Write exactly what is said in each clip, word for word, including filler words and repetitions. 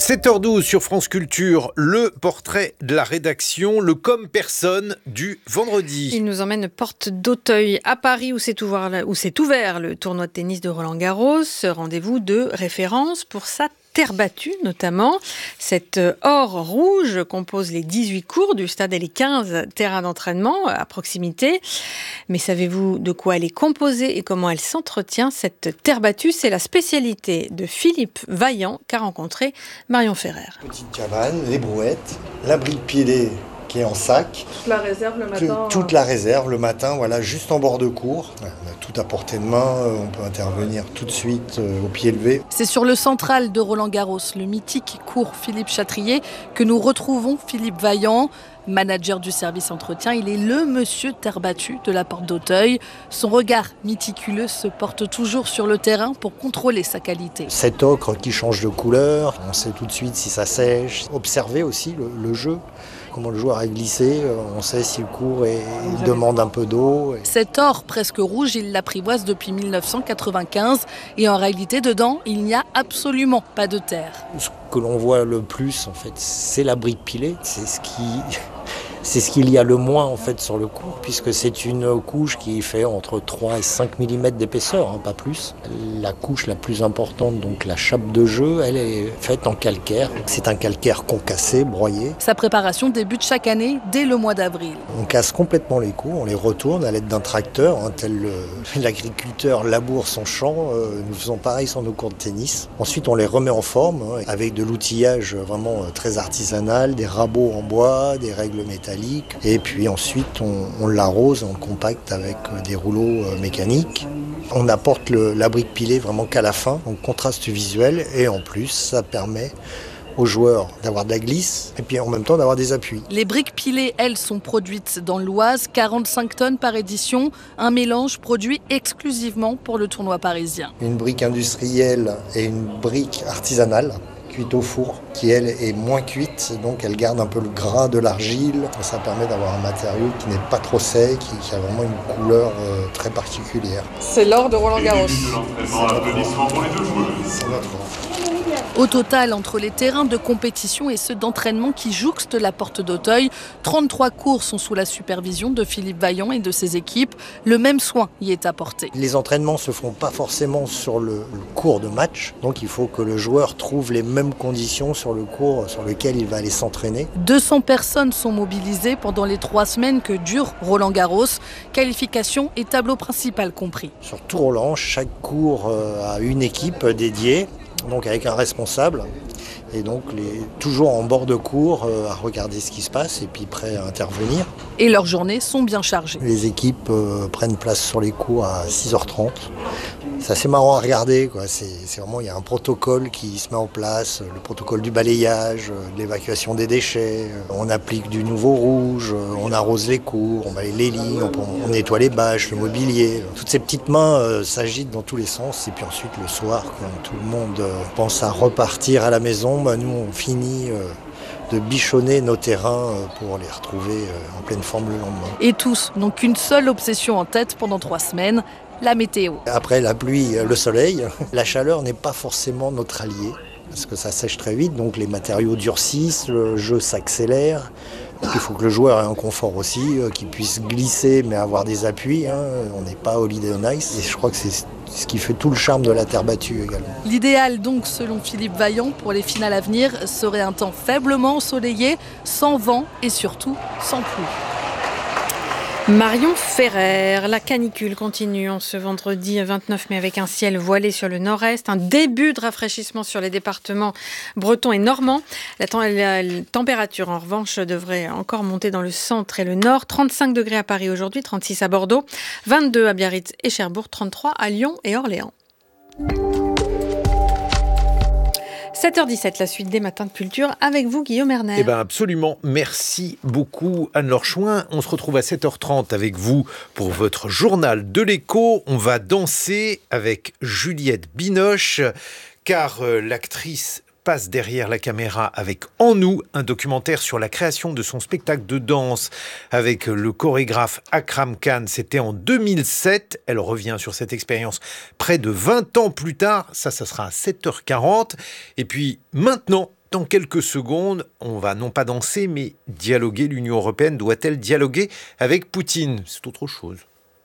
sept heures douze sur France Culture, le portrait de la rédaction, le comme personne du vendredi. Il nous emmène porte d'Auteuil à Paris où s'est ouvert, où s'est ouvert le tournoi de tennis de Roland-Garros. Rendez-vous de référence pour sa terre battue notamment. Cette or rouge compose les dix-huit cours du stade et les quinze terrains d'entraînement à proximité. Mais savez-vous de quoi elle est composée et comment elle s'entretient, cette terre battue? C'est la spécialité de Philippe Vaillant qu'a rencontré Marion Ferrer. Petite cabane, les brouettes, la brique pilée qui est en sac. Toute la réserve le matin. Toute la réserve le matin, voilà, juste en bord de cours. On a tout à portée de main, on peut intervenir tout de suite au pied levé. C'est sur le central de Roland-Garros, le mythique cours Philippe Chatrier, que nous retrouvons Philippe Vaillant, manager du service entretien. Il est le monsieur terre battue de la porte d'Auteuil. Son regard méticuleux se porte toujours sur le terrain pour contrôler sa qualité. Cet ocre qui change de couleur, on sait tout de suite si ça sèche. Observer aussi le, le jeu. Comment le joueur est glissé, on sait si le cours est, il demande un peu d'eau. Cet or presque rouge, il l'apprivoise depuis dix-neuf cent quatre-vingt-quinze et en réalité dedans, il n'y a absolument pas de terre. Ce que l'on voit le plus en fait, c'est la brique pilée, c'est ce qui... C'est ce qu'il y a le moins en fait sur le cours, puisque c'est une couche qui fait entre trois et cinq millimètres d'épaisseur, hein, pas plus. La couche la plus importante, donc la chape de jeu, elle est faite en calcaire. C'est un calcaire concassé, broyé. Sa préparation débute chaque année dès le mois d'avril. On casse complètement les cours, on les retourne à l'aide d'un tracteur, hein, tel le, l'agriculteur laboure son champ. Euh, nous faisons pareil sur nos cours de tennis. Ensuite, on les remet en forme, hein, avec de l'outillage vraiment très artisanal, des rabots en bois, des règles métalliques. Et puis ensuite, on, on l'arrose en compact avec des rouleaux mécaniques. On apporte le, la brique pilée vraiment qu'à la fin, donc contraste visuel. Et en plus, ça permet aux joueurs d'avoir de la glisse et puis en même temps d'avoir des appuis. Les briques pilées, elles, sont produites dans l'Oise, quarante-cinq tonnes par édition, un mélange produit exclusivement pour le tournoi parisien. Une brique industrielle et une brique artisanale, cuite au four, qui elle est moins cuite, donc elle garde un peu le gras de l'argile. Ça permet d'avoir un matériau qui n'est pas trop sec, qui, qui a vraiment une couleur euh, très particulière. C'est l'or de Roland-Garros. C'est notre or. Au total, entre les terrains de compétition et ceux d'entraînement qui jouxtent la porte d'Auteuil, trente-trois cours sont sous la supervision de Philippe Vaillant et de ses équipes. Le même soin y est apporté. Les entraînements ne se font pas forcément sur le, le cours de match, donc il faut que le joueur trouve les mêmes conditions sur le cours sur lequel il va aller s'entraîner. deux cents personnes sont mobilisées pendant les trois semaines que dure Roland-Garros, qualification et tableau principal compris. Sur tout Roland, chaque cours a une équipe dédiée, donc avec un responsable, et donc les, toujours en bord de cours euh, à regarder ce qui se passe et puis prêts à intervenir. Et leurs journées sont bien chargées. Les équipes euh, prennent place sur les cours à six heures trente. C'est assez marrant à regarder, quoi. C'est, c'est vraiment, il y a un protocole qui se met en place, le protocole du balayage, de l'évacuation des déchets. On applique du nouveau rouge, on arrose les cours, on balaye les lignes, on, on nettoie les bâches, le mobilier. Toutes ces petites mains euh, s'agitent dans tous les sens. Et puis ensuite, le soir, quand tout le monde euh, pense à repartir à la maison, bah, nous, on finit euh, de bichonner nos terrains euh, pour les retrouver euh, en pleine forme le lendemain. Et tous n'ont qu'une seule obsession en tête pendant trois semaines, la météo. Après la pluie, le soleil, la chaleur n'est pas forcément notre allié, parce que ça sèche très vite, donc les matériaux durcissent, le jeu s'accélère. Et puis il faut que le joueur ait un confort aussi, euh, qu'il puisse glisser mais avoir des appuis. Hein. On n'est pas holiday on ice. Et je crois que c'est ce qui fait tout le charme de la terre battue également. L'idéal donc, selon Philippe Vaillant, pour les finales à venir, serait un temps faiblement ensoleillé, sans vent et surtout sans pluie. Marion Ferrer, la canicule continue en ce vendredi vingt-neuf mai avec un ciel voilé sur le nord-est, un début de rafraîchissement sur les départements bretons et normands. La, t- la température en revanche devrait encore monter dans le centre et le nord. trente-cinq degrés à Paris aujourd'hui, trente-six à Bordeaux, vingt-deux à Biarritz et Cherbourg, trente-trois à Lyon et Orléans. sept heures dix-sept, la suite des matins de culture avec vous, Guillaume Erner. Eh bien absolument, merci beaucoup Anne-Laure Chouin. On se retrouve à sept heures trente avec vous pour votre journal de l'écho. On va danser avec Juliette Binoche, car euh, l'actrice passe derrière la caméra avec En nous, un documentaire sur la création de son spectacle de danse avec le chorégraphe Akram Khan. C'était en deux mille sept. Elle revient sur cette expérience près de vingt ans plus tard. Ça, ça sera à sept heures quarante. Et puis maintenant, Dans quelques secondes, on va non pas danser, mais dialoguer. L'Union européenne doit-elle dialoguer avec Poutine ? C'est autre chose.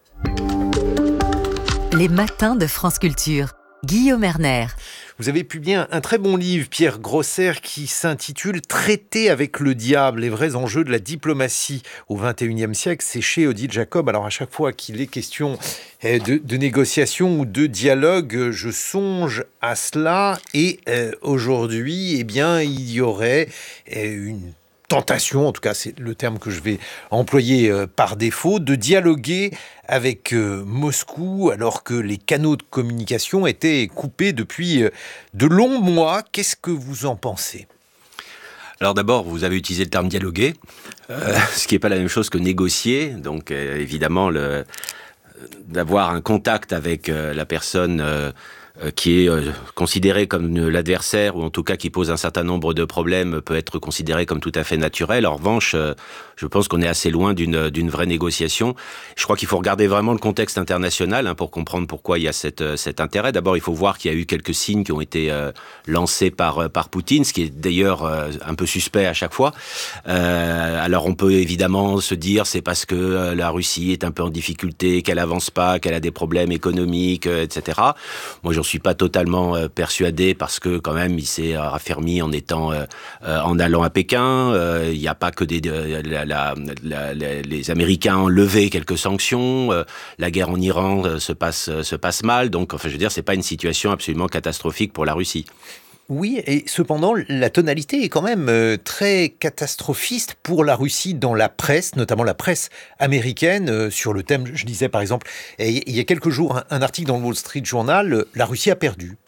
Les matins de France Culture. Guillaume Erner. Vous avez publié un, un très bon livre, Pierre Grosser, qui s'intitule « Traiter avec le diable, les vrais enjeux de la diplomatie au vingt et unième siècle ». C'est chez Odile Jacob. Alors à chaque fois qu'il est question de, de négociation ou de dialogue, je songe à cela. Et euh, aujourd'hui, eh bien, il y aurait euh, une tentation, en tout cas c'est le terme que je vais employer euh, par défaut, de dialoguer avec euh, Moscou alors que les canaux de communication étaient coupés depuis euh, de longs mois. Qu'est-ce que vous en pensez ? Alors d'abord, vous avez utilisé le terme dialoguer, euh, ce qui n'est pas la même chose que négocier. Donc euh, évidemment, le, d'avoir un contact avec euh, la personne euh, qui est euh, considéré comme l'adversaire, ou en tout cas qui pose un certain nombre de problèmes, peut être considéré comme tout à fait naturel. En revanche, euh, je pense qu'on est assez loin d'une, d'une vraie négociation. Je crois qu'il faut regarder vraiment le contexte international hein, pour comprendre pourquoi il y a cette, cet intérêt. D'abord, il faut voir qu'il y a eu quelques signes qui ont été euh, lancés par, par Poutine, ce qui est d'ailleurs euh, un peu suspect à chaque fois. Euh, alors on peut évidemment se dire c'est parce que euh, la Russie est un peu en difficulté, qu'elle avance pas, qu'elle a des problèmes économiques, euh, et cetera. Moi, je suis pas totalement euh, persuadé parce que quand même il s'est euh, raffermi en étant euh, euh, en allant à Pékin. Euh, il n'y a pas que des de, la, la, la, la, les Américains ont levé quelques sanctions. Euh, la guerre en Iran euh, se passe euh, se passe mal. Donc enfin je veux dire c'est pas une situation absolument catastrophique pour la Russie. Oui, et cependant, la tonalité est quand même euh, très catastrophiste pour la Russie dans la presse, notamment la presse américaine, euh, sur le thème, je disais par exemple, il y a quelques jours, un, un article dans le Wall Street Journal, euh, la Russie a perdu.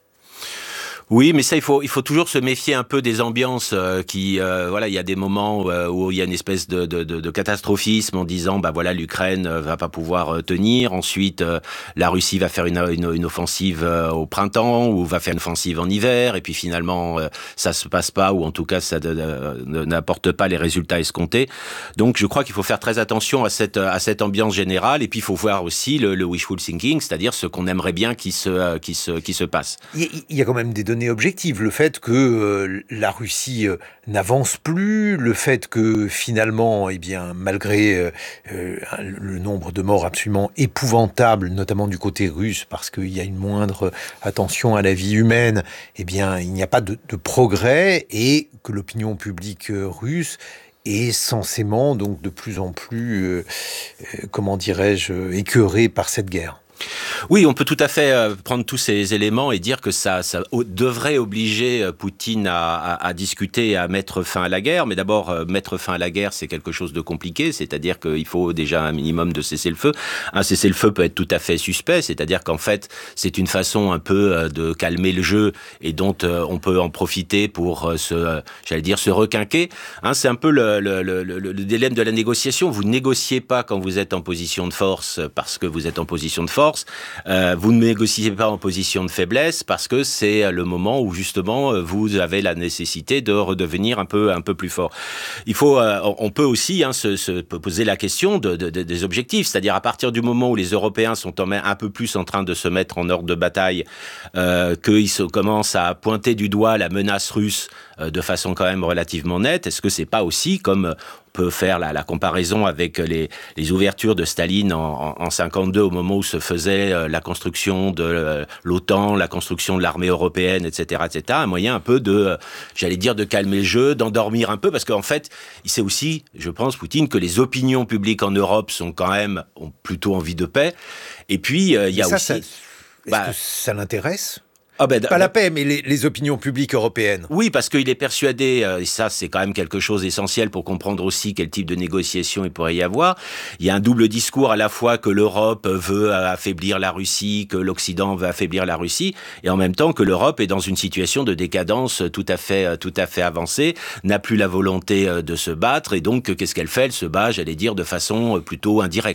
Oui, mais ça, il faut, il faut toujours se méfier un peu des ambiances euh, qui, euh, voilà, il y a des moments où, où il y a une espèce de, de, de, de catastrophisme en disant, bah voilà, l'Ukraine va pas pouvoir euh, tenir. Ensuite, euh, la Russie va faire une, une, une offensive euh, au printemps ou va faire une offensive en hiver. Et puis finalement, euh, ça se passe pas ou en tout cas, ça de, de, de, n'apporte pas les résultats escomptés. Donc, je crois qu'il faut faire très attention à cette, à cette ambiance générale. Et puis, il faut voir aussi le, le wishful thinking, c'est-à-dire ce qu'on aimerait bien qui se, qui se, qui se passe. Il y a quand même des données objective, le fait que euh, la Russie euh, n'avance plus, le fait que finalement, eh bien, malgré euh, euh, le nombre de morts absolument épouvantable, notamment du côté russe, parce qu'il y a une moindre attention à la vie humaine, eh bien, il n'y a pas de, de progrès et que l'opinion publique euh, russe est censément donc de plus en plus, euh, euh, comment dirais-je, écœurée par cette guerre. Oui, on peut tout à fait euh, prendre tous ces éléments et dire que ça, ça o- devrait obliger euh, Poutine à, à, à discuter et à mettre fin à la guerre. Mais d'abord, euh, mettre fin à la guerre, c'est quelque chose de compliqué. C'est-à-dire qu'il faut déjà un minimum de cessez-le-feu. Un cessez-le-feu peut être tout à fait suspect. C'est-à-dire qu'en fait, c'est une façon un peu euh, de calmer le jeu et dont euh, on peut en profiter pour euh, se, euh, j'allais dire, se requinquer. Hein, c'est un peu le, le, le, le, le dilemme de la négociation. Vous ne négociez pas quand vous êtes en position de force parce que vous êtes en position de force. Euh, vous ne négociez pas en position de faiblesse parce que c'est le moment où justement vous avez la nécessité de redevenir un peu un peu plus fort. Il faut, euh, on peut aussi hein, se, se poser la question de, de, de, des objectifs, c'est-à-dire à partir du moment où les Européens sont en, un peu plus en train de se mettre en ordre de bataille, euh, qu'ils se commencent à pointer du doigt la menace russe euh, de façon quand même relativement nette. Est-ce que c'est pas aussi comme peut faire la, la comparaison avec les, les ouvertures de Staline en, en, en cinquante-deux au moment où se faisait euh, la construction de euh, l'OTAN, la construction de l'armée européenne, et cetera, et cetera. Un moyen un peu de, euh, j'allais dire, de calmer le jeu, d'endormir un peu, parce qu'en fait, il sait aussi, je pense, Poutine, que les opinions publiques en Europe sont quand même ont plutôt envie de paix. Et puis euh, il y a ça, aussi, ça, est-ce bah, que ça l'intéresse ? Ah ben, Pas la paix, mais les, les opinions publiques européennes. Oui, parce qu'il est persuadé, euh, et ça c'est quand même quelque chose d'essentiel pour comprendre aussi quel type de négociation il pourrait y avoir. Il y a un double discours à la fois que l'Europe veut affaiblir la Russie, que l'Occident veut affaiblir la Russie, et en même temps que l'Europe est dans une situation de décadence tout à fait, tout à fait avancée, n'a plus la volonté de se battre, et donc qu'est-ce qu'elle fait ? Elle se bat, j'allais dire, de façon plutôt indirecte.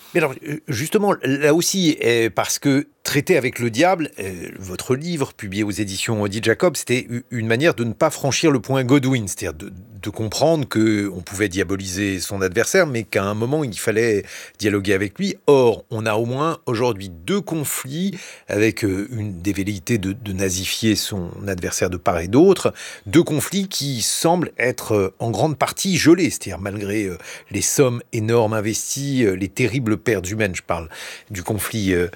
Mais alors, justement, là aussi, parce que Traiter avec le diable, votre livre, publié aux éditions Odile Jacob, c'était une manière de ne pas franchir le point Godwin, c'est-à-dire de, de comprendre qu'on pouvait diaboliser son adversaire, mais qu'à un moment, il fallait dialoguer avec lui. Or, on a au moins aujourd'hui deux conflits, avec une des velléités de, de nazifier son adversaire de part et d'autre, deux conflits qui semblent être en grande partie gelés, c'est-à-dire malgré les sommes énormes investies, les terribles pertes humaines, je parle du conflit euh,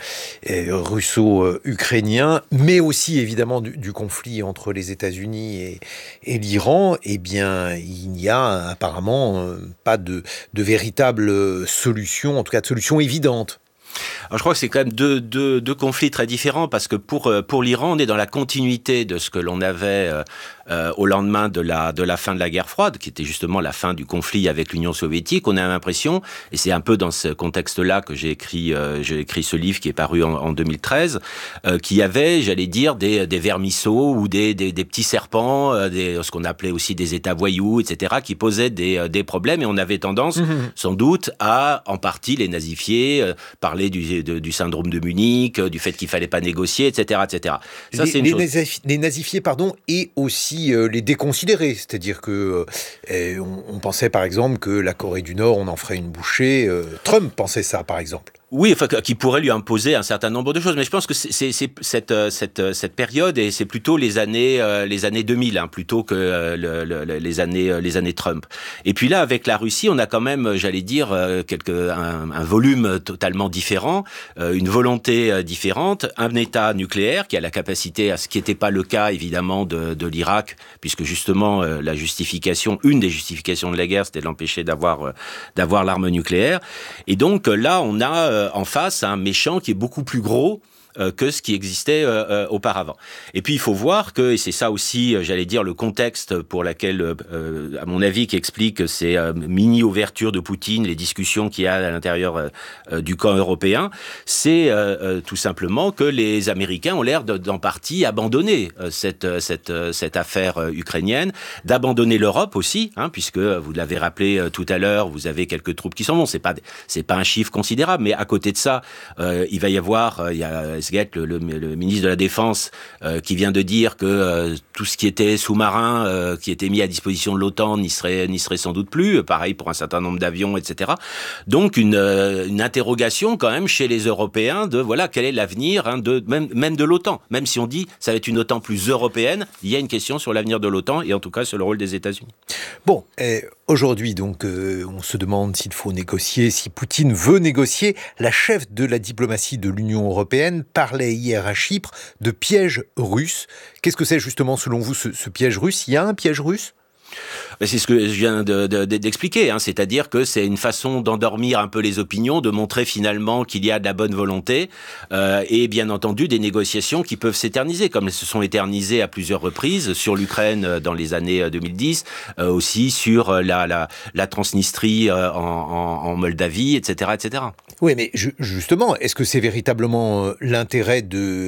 russo-ukrainien, mais aussi évidemment du, du conflit entre les États-Unis et, et l'Iran, eh bien, il n'y a apparemment euh, pas de, de véritable solution, en tout cas de solution évidente. Alors je crois que c'est quand même deux, deux, deux conflits très différents, parce que pour, pour l'Iran, on est dans la continuité de ce que l'on avait euh, au lendemain de la, de la fin de la guerre froide, qui était justement la fin du conflit avec l'Union soviétique. On a l'impression, et c'est un peu dans ce contexte-là que j'ai écrit, euh, j'ai écrit ce livre qui est paru en, en deux mille treize, euh, qui avait, j'allais dire, des, des vermisseaux ou des, des, des petits serpents, euh, des, ce qu'on appelait aussi des États voyous, et cetera, qui posaient des, des problèmes, et on avait tendance, mmh. sans doute, à en partie les nazifier, euh, parler Du, de, du syndrome de Munich, du fait qu'il fallait pas négocier, et cetera, et cetera. Ça, les, c'est une les, chose. Nazifier, les nazifier, pardon, et aussi euh, les déconsidérer. C'est-à-dire que euh, on, on pensait, par exemple, que la Corée du Nord, on en ferait une bouchée. Euh, Trump pensait ça, par exemple. Oui, enfin, qui pourrait lui imposer un certain nombre de choses, mais je pense que c'est, c'est, c'est cette, cette, cette période, et c'est plutôt les années, euh, les années deux mille, hein, plutôt que euh, le, le, les années, les années Trump. Et puis là, avec la Russie, on a quand même, j'allais dire, euh, quelque, un, un volume totalement différent, euh, une volonté euh, différente, un État nucléaire qui a la capacité, à ce qui n'était pas le cas évidemment de, de l'Irak, puisque justement euh, la justification, une des justifications de la guerre, c'était de l'empêcher d'avoir, euh, d'avoir l'arme nucléaire. Et donc là, on a euh, en face un méchant qui est beaucoup plus gros Euh, que ce qui existait euh, euh, auparavant. Et puis il faut voir que, et c'est ça aussi, euh, j'allais dire, le contexte pour laquelle, euh, à mon avis, qui explique ces euh, mini-ouvertures de Poutine, les discussions qu'il y a à l'intérieur euh, euh, du camp européen, c'est euh, euh, tout simplement que les Américains ont l'air de, d'en partie abandonner euh, cette, cette, euh, cette affaire euh, ukrainienne, d'abandonner l'Europe aussi, hein, puisque, vous l'avez rappelé euh, tout à l'heure, vous avez quelques troupes qui s'en vont. C'est pas, c'est pas un chiffre considérable, mais à côté de ça, euh, il va y avoir, euh, il y a Le, le, le ministre de la Défense euh, qui vient de dire que euh, tout ce qui était sous-marin, euh, qui était mis à disposition de l'OTAN, n'y serait, n'y serait sans doute plus. Pareil pour un certain nombre d'avions, et cetera. Donc une, euh, une interrogation quand même chez les Européens de voilà quel est l'avenir hein, de même, même de l'OTAN. Même si on dit ça va être une OTAN plus européenne, il y a une question sur l'avenir de l'OTAN et en tout cas sur le rôle des États-Unis. Bon, eh, aujourd'hui donc euh, on se demande s'il faut négocier, si Poutine veut négocier. La chef de la diplomatie de l'Union européenne parlait hier à Chypre de piège russe. Qu'est-ce que c'est justement selon vous ce, ce piège russe ? Il y a un piège russe ? C'est ce que je viens de, de, d'expliquer, hein. C'est-à-dire que c'est une façon d'endormir un peu les opinions, de montrer finalement qu'il y a de la bonne volonté euh, et bien entendu des négociations qui peuvent s'éterniser, comme elles se sont éternisées à plusieurs reprises sur l'Ukraine dans les années deux mille dix, euh, aussi sur la, la, la Transnistrie euh, en, en, en Moldavie, et cetera, et cetera. Oui, mais ju- justement, est-ce que c'est véritablement l'intérêt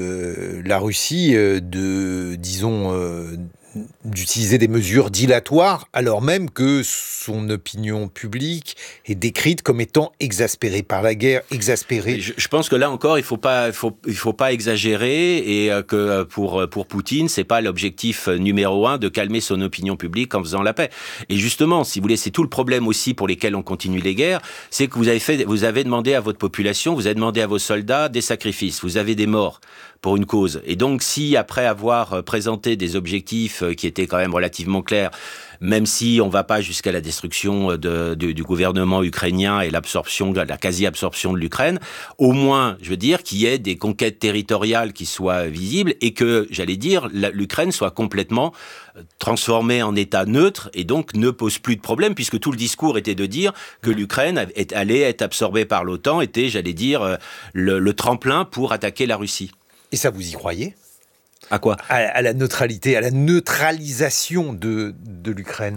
de la Russie de, disons, euh, d'utiliser des mesures dilatoires alors même que son opinion publique est décrite comme étant exaspérée par la guerre, exaspérée. Je, je pense que là encore, il faut pas, il faut, il faut pas exagérer et que pour pour Poutine, c'est pas l'objectif numéro un de calmer son opinion publique en faisant la paix. Et justement, si vous voulez, c'est tout le problème aussi pour lesquels on continue les guerres, c'est que vous avez fait, vous avez demandé à votre population, vous avez demandé à vos soldats des sacrifices, vous avez des morts pour une cause. Et donc, si après avoir présenté des objectifs qui étaient quand même relativement clairs, même si on ne va pas jusqu'à la destruction de, de, du gouvernement ukrainien et l'absorption, la quasi-absorption de l'Ukraine, au moins, je veux dire, qu'il y ait des conquêtes territoriales qui soient visibles et que, j'allais dire, la, l'Ukraine soit complètement transformée en État neutre et donc ne pose plus de problème, puisque tout le discours était de dire que l'Ukraine allait être absorbée par l'OTAN, était, j'allais dire, le, le tremplin pour attaquer la Russie. Et ça, vous y croyez ? À quoi ? à, à la neutralité, à la neutralisation de, de l'Ukraine.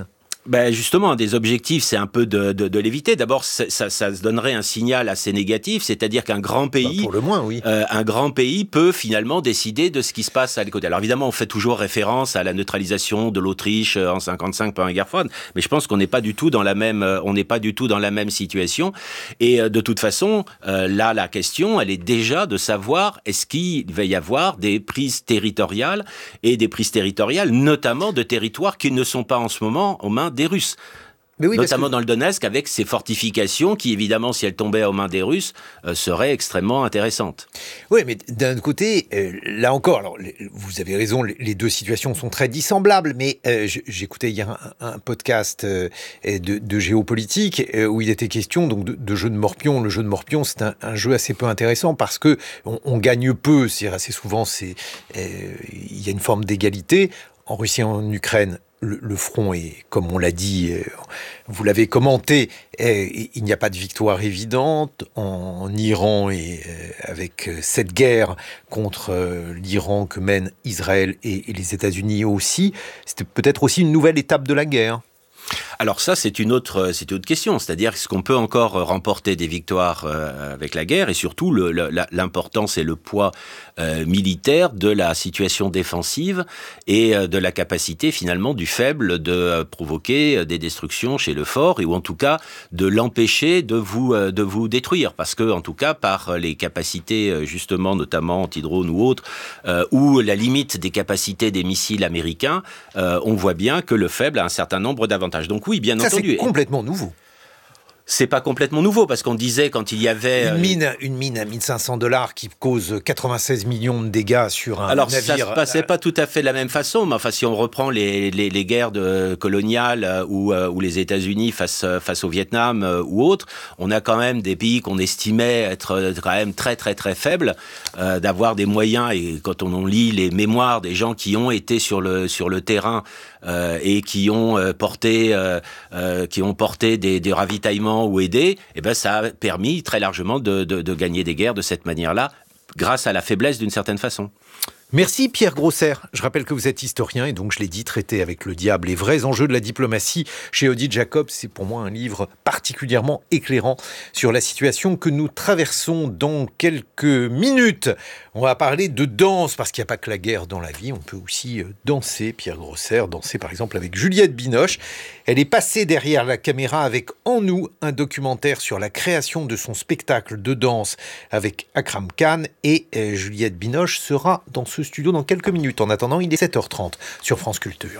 Ben justement, un des objectifs, c'est un peu de, de, de l'éviter. D'abord, ça, ça se donnerait un signal assez négatif, c'est-à-dire qu'un grand pays, bah pour le moins, oui. euh, un grand pays peut finalement décider de ce qui se passe à côté. Alors évidemment, on fait toujours référence à la neutralisation de l'Autriche en cinquante-cinq pendant la guerre froide, mais je pense qu'on n'est pas du tout dans la même, on n'est pas du tout dans la même situation. Et de toute façon, euh, là, la question, elle est déjà de savoir est-ce qu'il va y avoir des prises territoriales et des prises territoriales, notamment de territoires qui ne sont pas en ce moment aux mains des Russes. Mais oui, notamment que... dans le Donetsk, avec ces fortifications qui, évidemment, si elles tombaient aux mains des Russes, euh, seraient extrêmement intéressantes. Oui, mais d'un côté, euh, là encore, alors, vous avez raison, les deux situations sont très dissemblables, mais euh, j'écoutais hier un, un podcast euh, de, de géopolitique euh, où il était question donc, de, de jeu de morpion. Le jeu de morpion, c'est un, un jeu assez peu intéressant parce que on, on gagne peu, c'est-à-dire assez souvent, c'est, euh, il y a une forme d'égalité. En Russie et en Ukraine, Le, le front est, comme on l'a dit, euh, vous l'avez commenté, est, il n'y a pas de victoire évidente. En, en Iran, et euh, avec cette guerre contre euh, l'Iran que mènent Israël et, et les États-Unis aussi, c'était peut-être aussi une nouvelle étape de la guerre. Alors ça, c'est une autre, c'est une autre question. C'est-à-dire, est-ce qu'on peut encore remporter des victoires euh, avec la guerre et surtout le, le, l'importance et le poids euh, militaire de la situation défensive et euh, de la capacité finalement du faible de euh, provoquer des destructions chez le fort et ou en tout cas de l'empêcher de vous euh, de vous détruire parce que en tout cas par les capacités justement notamment anti-drone ou autres euh, ou la limite des capacités des missiles américains, euh, on voit bien que le faible a un certain nombre d'avantages. Donc oui, bien ça, entendu. C'est complètement nouveau. C'est pas complètement nouveau, parce qu'on disait quand il y avait... Une mine, une mine à mille cinq cents dollars qui cause quatre-vingt-seize millions de dégâts sur un Alors, navire... Alors, ça se passait pas tout à fait de la même façon, mais enfin, si on reprend les, les, les guerres de, coloniales ou euh, où les États-Unis face, face au Vietnam euh, ou autres, on a quand même des pays qu'on estimait être quand même très, très, très faibles, euh, d'avoir des moyens, et quand on lit les mémoires des gens qui ont été sur le, sur le terrain euh, et qui ont euh, porté, euh, euh, qui ont porté des, des ravitaillements ou aider, eh ben ça a permis très largement de, de, de gagner des guerres de cette manière-là, grâce à la faiblesse d'une certaine façon. Merci Pierre Grosser. Je rappelle que vous êtes historien et donc je l'ai dit, traité avec le diable les vrais enjeux de la diplomatie chez Odile Jacob. C'est pour moi un livre particulièrement éclairant sur la situation que nous traversons dans quelques minutes. On va parler de danse parce qu'il n'y a pas que la guerre dans la vie. On peut aussi danser, Pierre Grosser, danser par exemple avec Juliette Binoche. Elle est passée derrière la caméra avec En nous, un documentaire sur la création de son spectacle de danse avec Akram Khan et Juliette Binoche sera dans ce studio dans quelques minutes. En attendant, il est sept heures trente sur France Culture.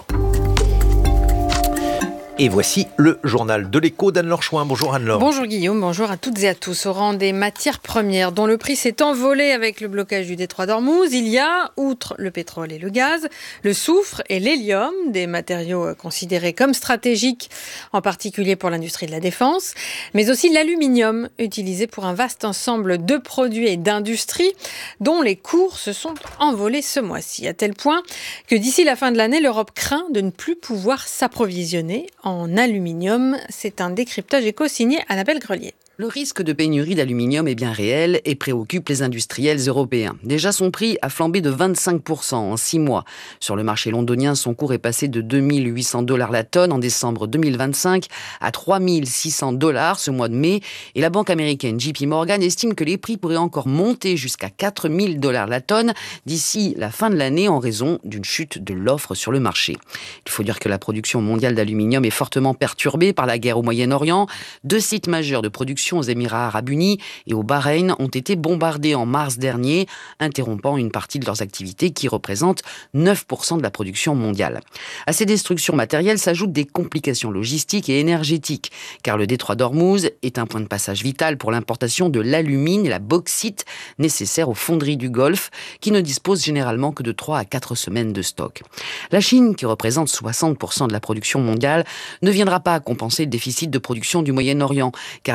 Et voici le journal de l'écho d'Anne-Laure Chouin. Bonjour Anne-Laure. Bonjour Guillaume, bonjour à toutes et à tous. Au rang des matières premières dont le prix s'est envolé avec le blocage du détroit d'Ormuz, il y a, outre le pétrole et le gaz, le soufre et l'hélium, des matériaux considérés comme stratégiques, en particulier pour l'industrie de la défense, mais aussi l'aluminium, utilisé pour un vaste ensemble de produits et d'industries dont les cours se sont envolés ce mois-ci, à tel point que d'ici la fin de l'année, l'Europe craint de ne plus pouvoir s'approvisionner en aluminium. C'est un décryptage éco signé Annabelle Grelier. Le risque de pénurie d'aluminium est bien réel et préoccupe les industriels européens. Déjà, son prix a flambé de vingt-cinq pour cent en six mois. Sur le marché londonien, son cours est passé de deux mille huit cents dollars la tonne en décembre deux mille vingt-cinq à trois mille six cents dollars ce mois de mai. Et la banque américaine J P Morgan estime que les prix pourraient encore monter jusqu'à quatre mille dollars la tonne d'ici la fin de l'année en raison d'une chute de l'offre sur le marché. Il faut dire que la production mondiale d'aluminium est fortement perturbée par la guerre au Moyen-Orient. Deux sites majeurs de production aux Émirats arabes unis et au Bahreïn ont été bombardés en mars dernier, interrompant une partie de leurs activités qui représentent neuf pour cent de la production mondiale. À ces destructions matérielles s'ajoutent des complications logistiques et énergétiques, car le détroit d'Ormuz est un point de passage vital pour l'importation de l'alumine et la bauxite nécessaires aux fonderies du Golfe, qui ne disposent généralement que de trois à quatre semaines de stock. La Chine, qui représente soixante pour cent de la production mondiale, ne viendra pas compenser le déficit de production du Moyen-Orient, car l'aluminium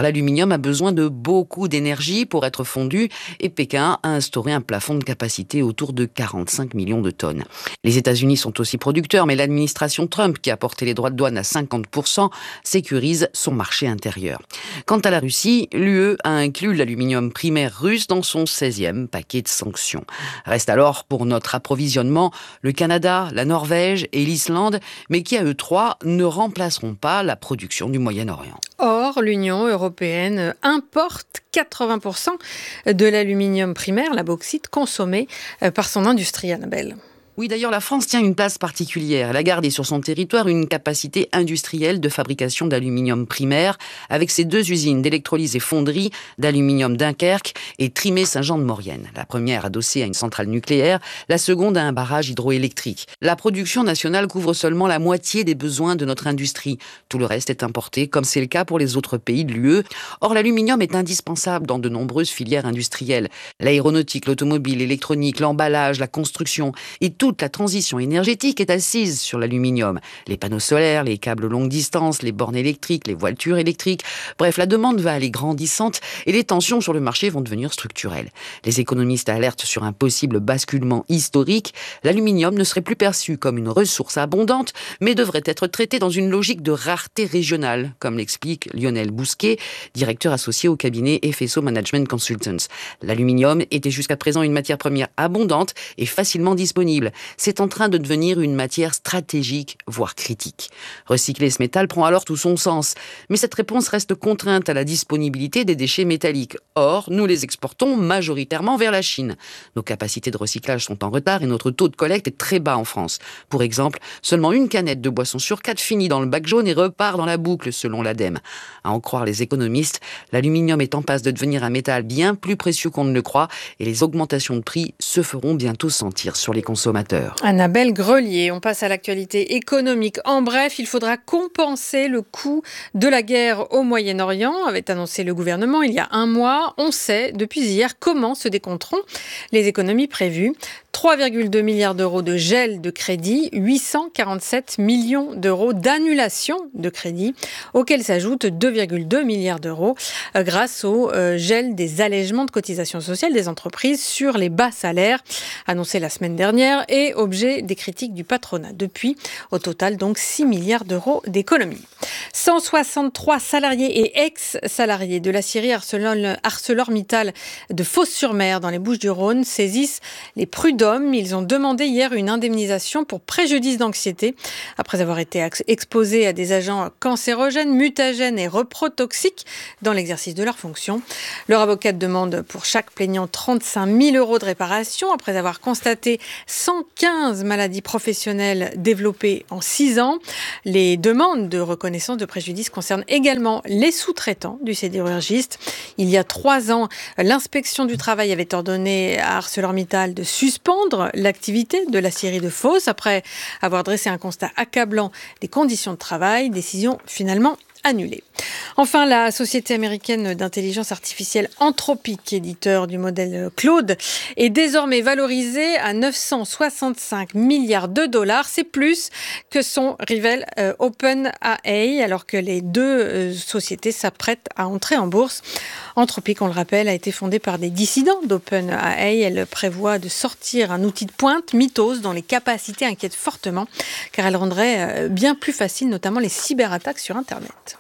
l'aluminium a besoin de beaucoup d'énergie pour être fondu et Pékin a instauré un plafond de capacité autour de quarante-cinq millions de tonnes. Les États-Unis sont aussi producteurs, mais l'administration Trump, qui a porté les droits de douane à cinquante pour cent, sécurise son marché intérieur. Quant à la Russie, l'U E a inclus l'aluminium primaire russe dans son seizième paquet de sanctions. Reste alors pour notre approvisionnement le Canada, la Norvège et l'Islande, mais qui à eux trois ne remplaceront pas la production du Moyen-Orient. Or, l'Union européenne importe quatre-vingts pour cent de l'aluminium primaire, la bauxite, consommée par son industrie, Annabelle. Oui, d'ailleurs, la France tient une place particulière. Elle a gardé sur son territoire une capacité industrielle de fabrication d'aluminium primaire avec ses deux usines d'électrolyse et fonderie d'aluminium Dunkerque et Trimé-Saint-Jean-de-Maurienne. La première adossée à une centrale nucléaire, la seconde à un barrage hydroélectrique. La production nationale couvre seulement la moitié des besoins de notre industrie. Tout le reste est importé, comme c'est le cas pour les autres pays de l'U E. Or, l'aluminium est indispensable dans de nombreuses filières industrielles. L'aéronautique, l'automobile, l'électronique, l'emballage, la construction et toute la transition énergétique est assise sur l'aluminium. Les panneaux solaires, les câbles longue distance, les bornes électriques, les voitures électriques. Bref, la demande va aller grandissante et les tensions sur le marché vont devenir structurelles. Les économistes alertent sur un possible basculement historique. L'aluminium ne serait plus perçu comme une ressource abondante, mais devrait être traité dans une logique de rareté régionale, comme l'explique Lionel Bousquet, directeur associé au cabinet F S O Management Consultants. L'aluminium était jusqu'à présent une matière première abondante et facilement disponible. C'est en train de devenir une matière stratégique, voire critique. Recycler ce métal prend alors tout son sens. Mais cette réponse reste contrainte à la disponibilité des déchets métalliques. Or, nous les exportons majoritairement vers la Chine. Nos capacités de recyclage sont en retard et notre taux de collecte est très bas en France. Pour exemple, seulement une canette de boisson sur quatre finit dans le bac jaune et repart dans la boucle, selon l'ADEME. À en croire les économistes, l'aluminium est en passe de devenir un métal bien plus précieux qu'on ne le croit et les augmentations de prix se feront bientôt sentir sur les consommateurs. Annabelle Grelier, on passe à l'actualité économique. En bref, il faudra compenser le coût de la guerre au Moyen-Orient, avait annoncé le gouvernement il y a un mois. On sait depuis hier comment se décompteront les économies prévues. trois virgule deux milliards d'euros de gel de crédit, huit cent quarante-sept millions d'euros d'annulation de crédit, auxquels s'ajoutent deux virgule deux milliards d'euros euh, grâce au euh, gel des allègements de cotisations sociales des entreprises sur les bas salaires, annoncé la semaine dernière et objet des critiques du patronat. Depuis, au total, donc six milliards d'euros d'économies. cent soixante-trois salariés et ex-salariés de l'aciérie ArcelorMittal de Fos-sur-Mer dans les Bouches-du-Rhône saisissent les prud'hommes. Ils ont demandé hier une indemnisation pour préjudice d'anxiété après avoir été exposés à des agents cancérogènes, mutagènes et reprotoxiques dans l'exercice de leurs fonctions. Leur avocate demande pour chaque plaignant trente-cinq mille euros de réparation après avoir constaté cent quinze maladies professionnelles développées en six ans. Les demandes de reconnaissance de préjudice concernent également les sous-traitants du sidérurgiste. Il y a trois ans, l'inspection du travail avait ordonné à ArcelorMittal de suspendre l'activité de l'aciérie de Fos après avoir dressé un constat accablant des conditions de travail, décision finalement annulée. Enfin, la société américaine d'intelligence artificielle Anthropic, éditeur du modèle Claude, est désormais valorisée à neuf cent soixante-cinq milliards de dollars. C'est plus que son rival euh, OpenAI, alors que les deux euh, sociétés s'apprêtent à entrer en bourse. Anthropic, on le rappelle, a été fondée par des dissidents d'OpenAI. Elle prévoit de sortir un outil de pointe, Mythos, dont les capacités inquiètent fortement, car elle rendrait euh, bien plus facile, notamment les cyberattaques sur Internet.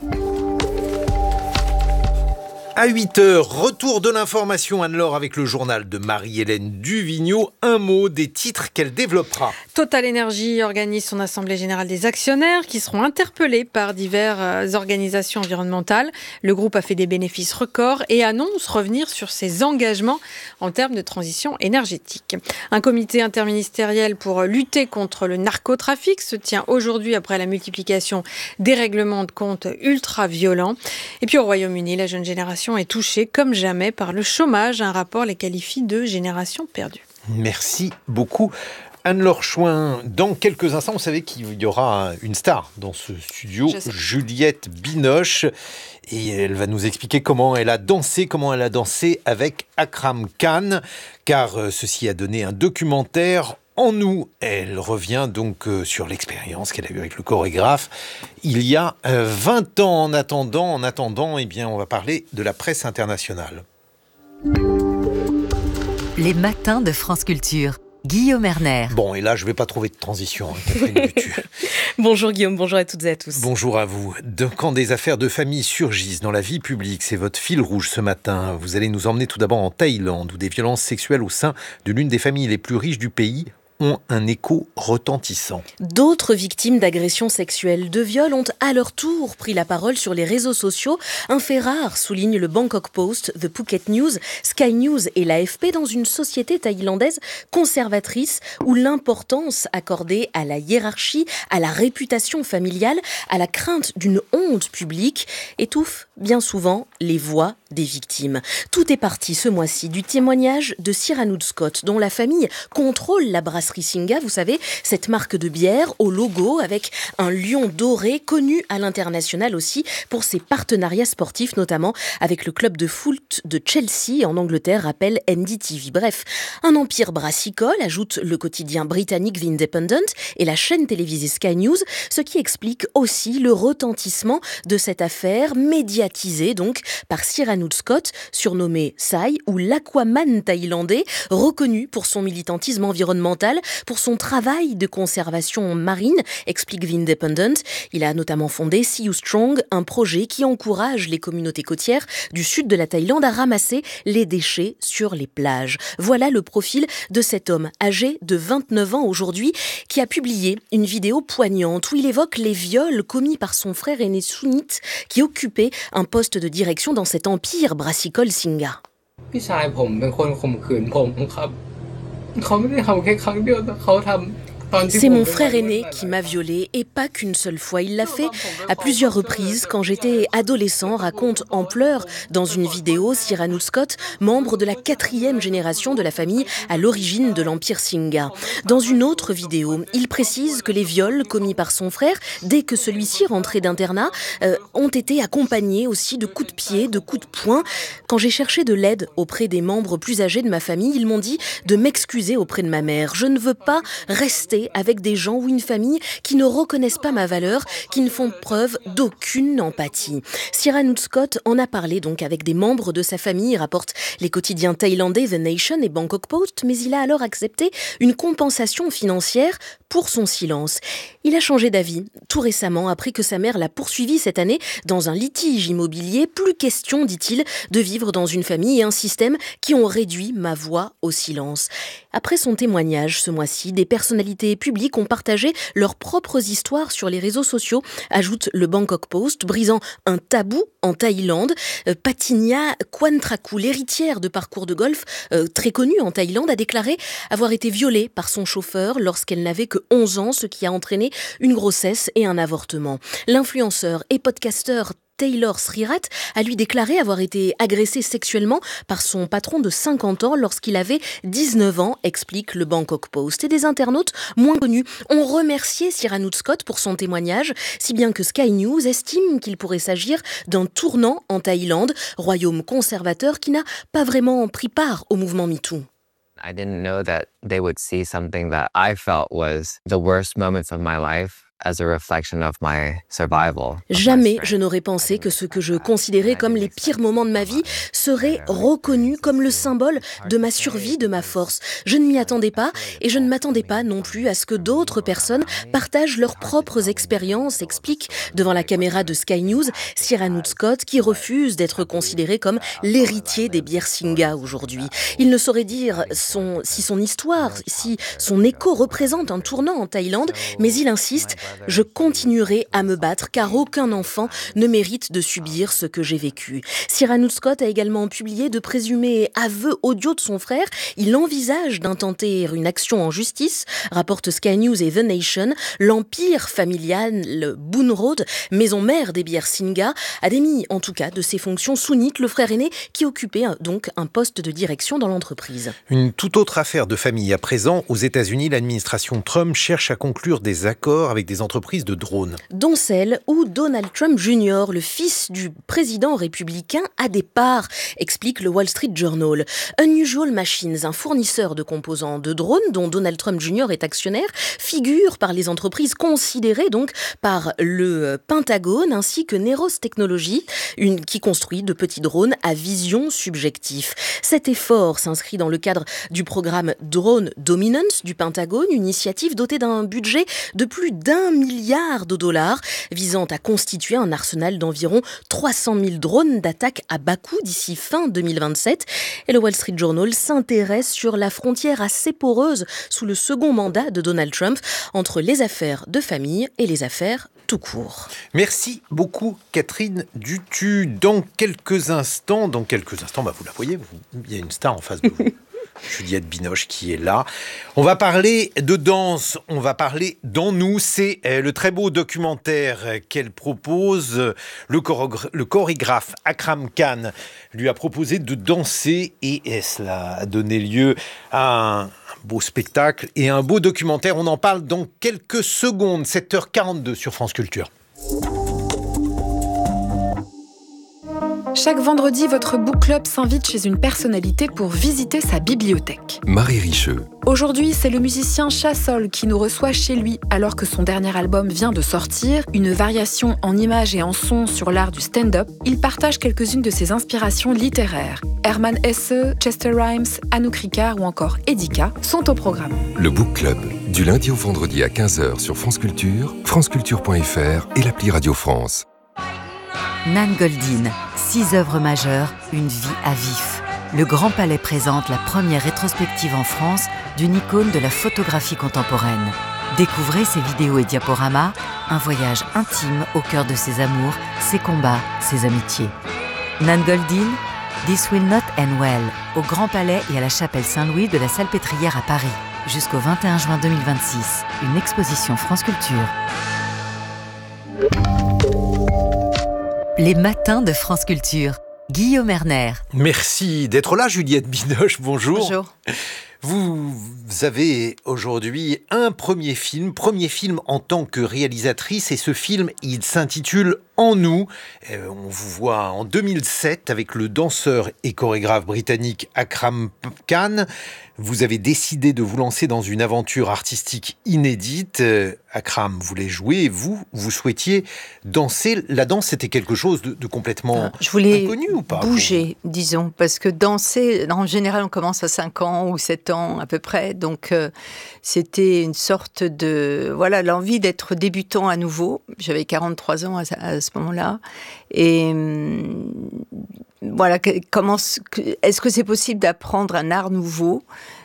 À huit heures, retour de l'information, Anne-Laure, avec le journal de Marie-Hélène Duvigneau. Un mot des titres qu'elle développera. Total Energy organise son assemblée générale des actionnaires qui seront interpellés par diverses organisations environnementales. Le groupe a fait des bénéfices records et annonce revenir sur ses engagements en termes de transition énergétique. Un comité interministériel pour lutter contre le narcotrafic se tient aujourd'hui après la multiplication des règlements de compte ultra-violents. Et puis au Royaume-Uni, la jeune génération est touchée comme jamais par le chômage. Un rapport les qualifie de génération perdue. Merci beaucoup. Anne-Laure Chouin, dans quelques instants, vous savez qu'il y aura une star dans ce studio, Juliette Binoche, et elle va nous expliquer comment elle a dansé, comment elle a dansé avec Akram Khan, car ceci a donné un documentaire en nous. Elle revient donc euh, sur l'expérience qu'elle a eue avec le chorégraphe il y a euh, vingt ans. En attendant, en attendant, eh bien, on va parler de la presse internationale. Les matins de France Culture. Guillaume Erner. Bon, et là, je ne vais pas trouver de transition, hein, Catherine Butu. Bonjour Guillaume, bonjour à toutes et à tous. Bonjour à vous. De, quand des affaires de famille surgissent dans la vie publique, c'est votre fil rouge ce matin. Vous allez nous emmener tout d'abord en Thaïlande, où des violences sexuelles au sein de l'une des familles les plus riches du pays ont un écho retentissant. D'autres victimes d'agressions sexuelles, de viols ont à leur tour pris la parole sur les réseaux sociaux. Un fait rare, souligne le Bangkok Post, The Phuket News, Sky News et l'A F P dans une société thaïlandaise conservatrice où l'importance accordée à la hiérarchie, à la réputation familiale, à la crainte d'une honte publique étouffe bien souvent les voix des victimes. Tout est parti ce mois-ci du témoignage de Siranoud Scott, dont la famille contrôle la brasserie Singa, vous savez, cette marque de bière au logo avec un lion doré, connu à l'international aussi pour ses partenariats sportifs, notamment avec le club de foot de Chelsea en Angleterre, rappelle N D T V. Bref, un empire brassicole, ajoute le quotidien britannique The Independent et la chaîne télévisée Sky News, ce qui explique aussi le retentissement de cette affaire médiatisée donc par Siranoud Scott, surnommé Sai ou l'Aquaman thaïlandais, reconnu pour son militantisme environnemental, pour son travail de conservation marine, explique The Independent. Il a notamment fondé See You Strong, un projet qui encourage les communautés côtières du sud de la Thaïlande à ramasser les déchets sur les plages. Voilà le profil de cet homme, âgé de vingt-neuf ans aujourd'hui, qui a publié une vidéo poignante où il évoque les viols commis par son frère aîné sunnite qui occupait un poste de direction dans cet empire brassicole Singa. C'est mon frère aîné qui m'a violée, et pas qu'une seule fois. Il l'a fait à plusieurs reprises quand j'étais adolescent, raconte en pleurs dans une vidéo Siranoud Scott, membre de la quatrième génération de la famille à l'origine de l'empire Singa. Dans une autre vidéo, il précise que les viols commis par son frère, dès que celui-ci rentrait d'internat, euh, ont été accompagnés aussi de coups de pied, de coups de poing. Quand j'ai cherché de l'aide auprès des membres plus âgés de ma famille, ils m'ont dit de m'excuser auprès de ma mère. Je ne veux pas rester avec des gens ou une famille qui ne reconnaissent pas ma valeur, qui ne font preuve d'aucune empathie. Siranoud Scott en a parlé donc avec des membres de sa famille, rapportent les quotidiens thaïlandais The Nation et Bangkok Post, mais il a alors accepté une compensation financière pour son silence. Il a changé d'avis tout récemment après que sa mère l'a poursuivi cette année dans un litige immobilier. Plus question, dit-il, de vivre dans une famille et un système qui ont réduit ma voix au silence. Après son témoignage ce mois-ci, des personnalités publics ont partagé leurs propres histoires sur les réseaux sociaux, ajoute le Bangkok Post, brisant un tabou en Thaïlande. Euh, Patinia Kwantraku, l'héritière de parcours de golf euh, très connue en Thaïlande, a déclaré avoir été violée par son chauffeur lorsqu'elle n'avait que onze ans, ce qui a entraîné une grossesse et un avortement. L'influenceur et podcasteur Taylor Srirat a lui déclaré avoir été agressé sexuellement par son patron de cinquante ans lorsqu'il avait dix-neuf ans, explique le Bangkok Post. Et des internautes moins connus ont remercié Siranoud Scott pour son témoignage, si bien que Sky News estime qu'il pourrait s'agir d'un tournant en Thaïlande, royaume conservateur qui n'a pas vraiment pris part au mouvement MeToo. I didn't know that they would see something that I felt was the worst moments of my life as a reflection of my survival. Jamais je n'aurais pensé que ce que je considérais comme les pires moments de ma vie serait reconnu comme le symbole de ma survie, de ma force. Je ne m'y attendais pas et je ne m'attendais pas non plus à ce que d'autres personnes partagent leurs propres expériences, explique devant la caméra de Sky News Siranoud Scott, qui refuse d'être considéré comme l'héritier des bières Singa aujourd'hui. Il ne saurait dire son, si son histoire, si son écho représente un tournant en Thaïlande, mais il insiste: je continuerai à me battre car aucun enfant ne mérite de subir ce que j'ai vécu. Siranoud Scott a également publié de présumés aveux audio de son frère. Il envisage d'intenter une action en justice, rapporte Sky News et The Nation. L'empire familial, le Boon Road, maison mère des bières Singa, a démis en tout cas de ses fonctions sunnites le frère aîné qui occupait donc un poste de direction dans l'entreprise. Une toute autre affaire de famille à présent. Aux États-Unis, l'administration Trump cherche à conclure des accords avec des les entreprises de drones. Dont celle où Donald Trump junior, le fils du président républicain, a des parts, explique le Wall Street Journal. Unusual Machines, un fournisseur de composants de drones dont Donald Trump junior est actionnaire, figure par les entreprises considérées donc par le Pentagone ainsi que Neros Technologies, une qui construit de petits drones à vision subjectif. Cet effort s'inscrit dans le cadre du programme Drone Dominance du Pentagone, une initiative dotée d'un budget de plus d'un milliard de dollars, visant à constituer un arsenal d'environ trois cent mille drones d'attaque à bas coût d'ici fin deux mille vingt-sept. Et le Wall Street Journal s'intéresse sur la frontière assez poreuse sous le second mandat de Donald Trump entre les affaires de famille et les affaires tout court. Merci beaucoup Catherine Dutu. Dans quelques instants, dans quelques instants, bah vous la voyez, vous, il y a une star en face de vous. Juliette Binoche qui est là. On va parler de danse, on va parler d'En nous. C'est le très beau documentaire qu'elle propose. Le, chorographe, le chorégraphe Akram Khan lui a proposé de danser et cela a donné lieu à un beau spectacle et un beau documentaire. On en parle dans quelques secondes, sept heures quarante-deux sur France Culture. Chaque vendredi, votre book club s'invite chez une personnalité pour visiter sa bibliothèque. Marie Richeux. Aujourd'hui, c'est le musicien Chassol qui nous reçoit chez lui alors que son dernier album vient de sortir, une variation en images et en sons sur l'art du stand-up. Il partage quelques-unes de ses inspirations littéraires. Hermann Hesse, Chester Rhimes, Anouk Ricard ou encore Edika sont au programme. Le book club, du lundi au vendredi à quinze heures sur France Culture, franceculture point f r et l'appli Radio France. Nan Goldin, six œuvres majeures, une vie à vif. Le Grand Palais présente la première rétrospective en France d'une icône de la photographie contemporaine. Découvrez ses vidéos et diaporamas, un voyage intime au cœur de ses amours, ses combats, ses amitiés. Nan Goldin, This Will Not End Well, au Grand Palais et à la Chapelle Saint-Louis de la Salpêtrière à Paris, jusqu'au vingt et un juin deux mille vingt-six. Une exposition France Culture. Les matins de France Culture. Guillaume Erner. Merci d'être là, Juliette Binoche. Bonjour. Bonjour. Vous avez aujourd'hui un premier film, premier film en tant que réalisatrice, et ce film, il s'intitule En nous. Euh, on vous voit en deux mille sept avec le danseur et chorégraphe britannique Akram Khan. Vous avez décidé de vous lancer dans une aventure artistique inédite. Euh, Akram voulait jouer et vous, vous souhaitiez danser. La danse, c'était quelque chose de, de complètement inconnu ou pas ? Je voulais bouger, disons, parce que danser, en général, on commence à cinq ans ou sept ans à peu près. Donc, euh, c'était une sorte de... Voilà, l'envie d'être débutant à nouveau. J'avais quarante-trois ans à, à ce moment-là. Et... Hum, voilà, comment, est-ce que c'est possible d'apprendre un art nouveau ?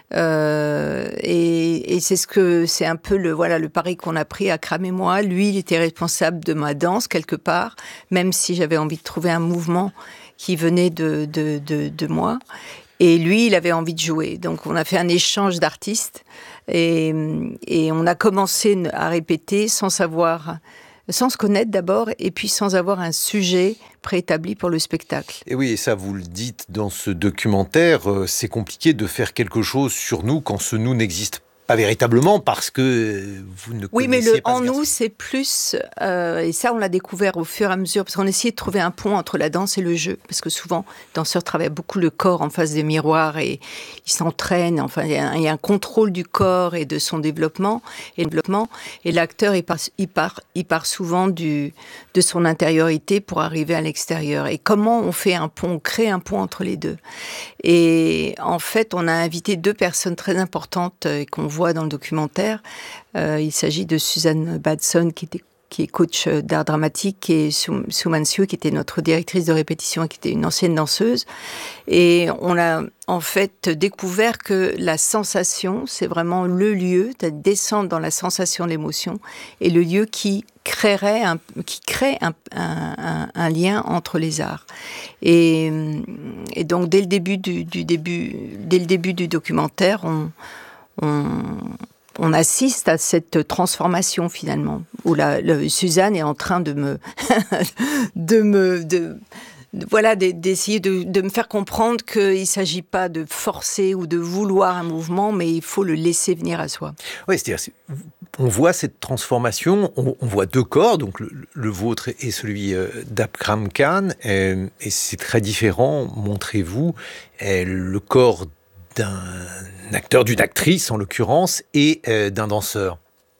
Euh, et, et c'est ce que c'est un peu le voilà le pari qu'on a pris, Akram et moi. Lui, il était responsable de ma danse quelque part, même si j'avais envie de trouver un mouvement qui venait de de de, de moi. Et lui, il avait envie de jouer. Donc, on a fait un échange d'artistes et et on a commencé à répéter sans savoir. Sans se connaître d'abord, et puis sans avoir un sujet préétabli pour le spectacle. Et oui, et ça vous le dites dans ce documentaire, euh, c'est compliqué de faire quelque chose sur nous quand ce nous n'existe pas véritablement parce que vous ne oui, connaissiez mais le pas en ce nous, garçon. c'est plus... Euh, et ça, on l'a découvert au fur et à mesure, parce qu'on essayait de trouver un pont entre la danse et le jeu. Parce que souvent, les danseurs travaillent beaucoup le corps en face des miroirs et ils s'entraînent. Enfin, il y a un, il y a un contrôle du corps et de son développement. Et, développement, et l'acteur, il part, il, part, il part souvent du, de son intériorité pour arriver à l'extérieur. Et comment on fait un pont, on crée un pont entre les deux. Et en fait, on a invité deux personnes très importantes euh, qu'on voit dans le documentaire. Euh, il s'agit de Suzanne Badson, qui était qui est coach d'art dramatique, et Suman Siu, qui était notre directrice de répétition, qui était une ancienne danseuse. Et on a en fait découvert que la sensation, c'est vraiment le lieu, de descendre dans la sensation de l'émotion, et le lieu qui créerait un, qui crée un, un, un, un lien entre les arts. Et, et donc dès le début du, du début, dès le début du documentaire, on, on on assiste à cette transformation finalement, où la, la, Suzanne est en train de me, de me, de, de, voilà, d'essayer de, de me faire comprendre qu'il ne s'agit pas de forcer ou de vouloir un mouvement, mais il faut le laisser venir à soi. Oui, c'est-à-dire, on voit cette transformation, on, on voit deux corps, donc le, le vôtre et celui euh, d'Akram Khan, euh, et c'est très différent, montrez-vous, euh, le corps d'un acteur, d'une actrice en l'occurrence, et euh, d'un danseur.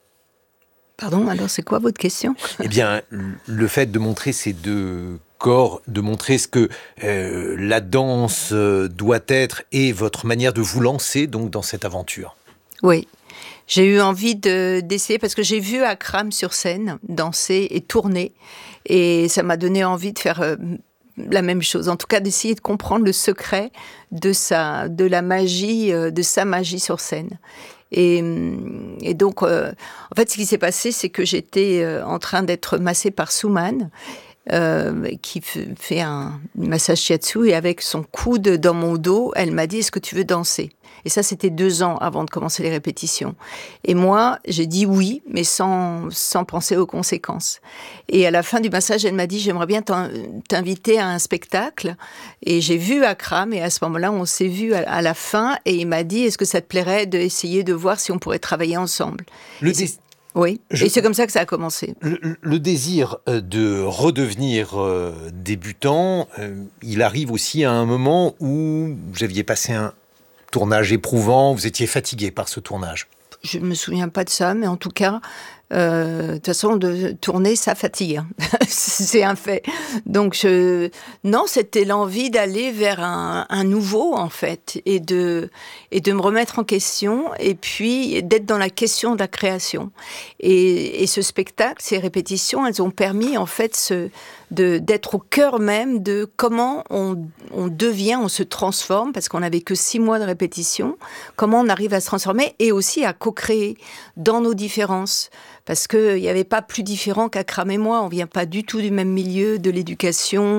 Pardon, alors c'est quoi votre question ? Eh bien, le fait de montrer ces deux corps, de montrer ce que euh, la danse euh, doit être et votre manière de vous lancer donc dans cette aventure. Oui, j'ai eu envie de, d'essayer parce que j'ai vu Akram sur scène danser et tourner et ça m'a donné envie de faire euh, la même chose. En tout cas, d'essayer de comprendre le secret de sa, de la magie, euh, de sa magie sur scène. Et, et donc, euh, en fait, ce qui s'est passé, c'est que j'étais euh, en train d'être massée par Souman, euh, qui f- fait un massage shiatsu, et avec son coude dans mon dos, elle m'a dit « Est-ce que tu veux danser ?» Et ça, c'était deux ans avant de commencer les répétitions. Et moi, j'ai dit oui, mais sans, sans penser aux conséquences. Et à la fin du massage, elle m'a dit « J'aimerais bien t'inviter à un spectacle. » Et j'ai vu Akram, et à ce moment-là, on s'est vu à, à la fin, et il m'a dit « Est-ce que ça te plairait d'essayer de voir si on pourrait travailler ensemble ?» Le dé- Oui, Je... et c'est comme ça que ça a commencé. Le, le désir de redevenir euh, débutant, euh, il arrive aussi à un moment où vous aviez passé un tournage éprouvant, vous étiez fatigué par ce tournage. Je ne me souviens pas de ça, mais en tout cas, euh, de toute façon, de tourner, ça fatigue. Hein. C'est un fait. Donc, je... non, c'était l'envie d'aller vers un, un nouveau, en fait, et de, et de me remettre en question, et puis d'être dans la question de la création. Et, et ce spectacle, ces répétitions, elles ont permis, en fait, ce, de, d'être au cœur même de comment on, on devient, on se transforme, parce qu'on n'avait que six mois de répétition, comment on arrive à se transformer, et aussi à co-créer dans nos différences. Parce qu'il n'y avait pas plus différent qu'Akram et moi. On ne vient pas du tout du même milieu, de l'éducation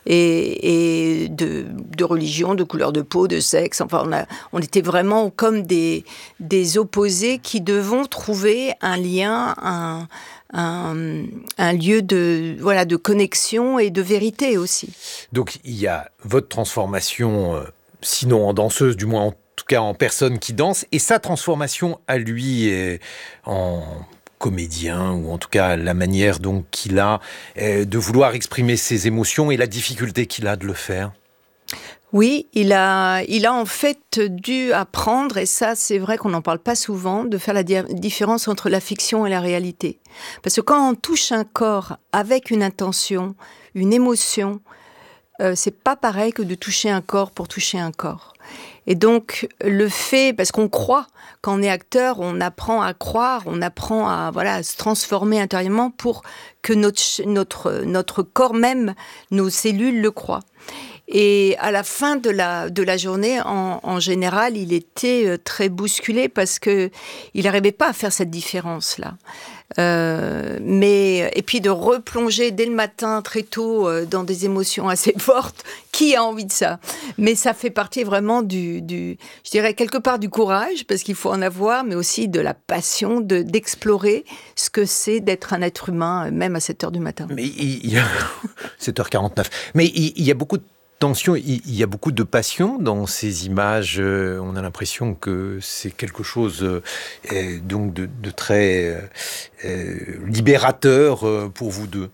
et, et de, de religion, de couleur de peau, de sexe. Enfin, on, a, on était vraiment comme des, des opposés qui devons trouver un lien, un, un, un lieu de, voilà, de connexion et de vérité aussi. Donc, il y a votre transformation, euh, sinon en danseuse, du moins en tout cas en personne qui danse, et sa transformation à lui est en comédien, ou en tout cas la manière donc qu'il a euh, de vouloir exprimer ses émotions et la difficulté qu'il a de le faire. Oui, il a, il a en fait dû apprendre, et ça c'est vrai qu'on n'en parle pas souvent, de faire la di- différence entre la fiction et la réalité. Parce que quand on touche un corps avec une intention, une émotion, euh, c'est pas pareil que de toucher un corps pour toucher un corps. Et donc, le fait, parce qu'on croit, quand on est acteur, on apprend à croire, on apprend à, voilà, à se transformer intérieurement pour que notre, notre, notre corps même, nos cellules le croient. Et à la fin de la, de la journée, en, en général, il était très bousculé parce qu'il n'arrivait pas à faire cette différence-là. Euh, mais, et puis de replonger dès le matin, très tôt, euh, dans des émotions assez fortes, qui a envie de ça ? Mais ça fait partie vraiment du, du, je dirais quelque part du courage, parce qu'il faut en avoir, mais aussi de la passion de, d'explorer ce que c'est d'être un être humain, même à sept heures du matin. Mais il y a sept heures quarante-neuf. Mais il, il y a beaucoup de tension, il, il y a beaucoup de passion dans ces images. Euh, on a l'impression que c'est quelque chose euh, donc de, de très euh, libérateur euh, pour vous deux.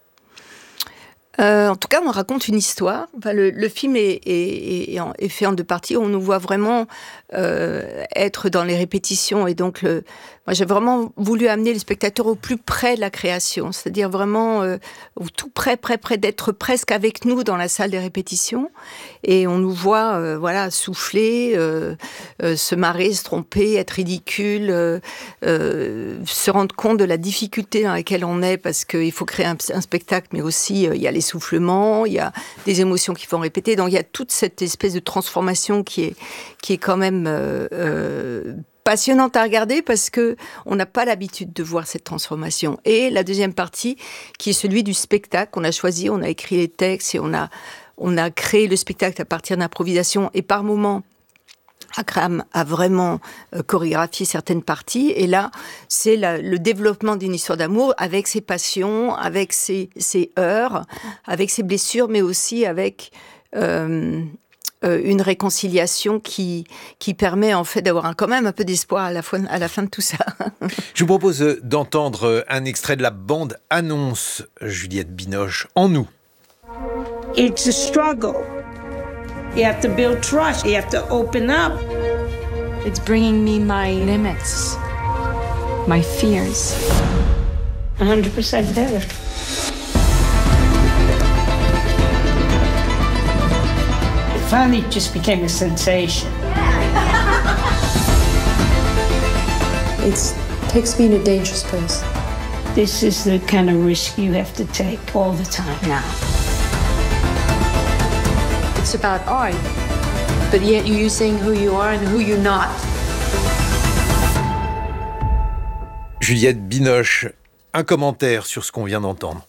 Euh, en tout cas, on raconte une histoire. Enfin, le, le film est, est, est, en, est fait en deux parties. On nous voit vraiment euh, être dans les répétitions. Et donc, le, moi, j'ai vraiment voulu amener le spectateur au plus près de la création. C'est-à-dire vraiment euh, tout près, près, près d'être presque avec nous dans la salle des répétitions. Et on nous voit euh, voilà, souffler, euh, euh, se marrer, se tromper, être ridicule, euh, euh, se rendre compte de la difficulté dans laquelle on est parce qu'il faut créer un, un spectacle, mais aussi euh, il y a les soufflements, il y a des émotions qu'il faut répéter. Donc il y a toute cette espèce de transformation qui est, qui est quand même euh, euh, passionnante à regarder parce que on n'a pas l'habitude de voir cette transformation. Et la deuxième partie, qui est celui du spectacle, on a choisi, on a écrit les textes et on a, on a créé le spectacle à partir d'improvisation et par moments, Akram a vraiment euh, chorégraphié certaines parties et là, c'est la, le développement d'une histoire d'amour avec ses passions, avec ses, ses heurts, avec ses blessures, mais aussi avec euh, euh, une réconciliation qui, qui permet en fait d'avoir un, quand même un peu d'espoir à la, fois, à la fin de tout ça. Je vous propose d'entendre un extrait de la bande-annonce, Juliette Binoche, En nous. It's a struggle. You have to build trust. You have to open up. It's bringing me my limits, my fears. one hundred percent better. It finally just became a sensation. It takes me in a dangerous place. This is the kind of risk you have to take all the time now. It's about art, but yet you're saying who you are and who you're not. Juliette Binoche, un commentaire sur ce qu'on vient d'entendre.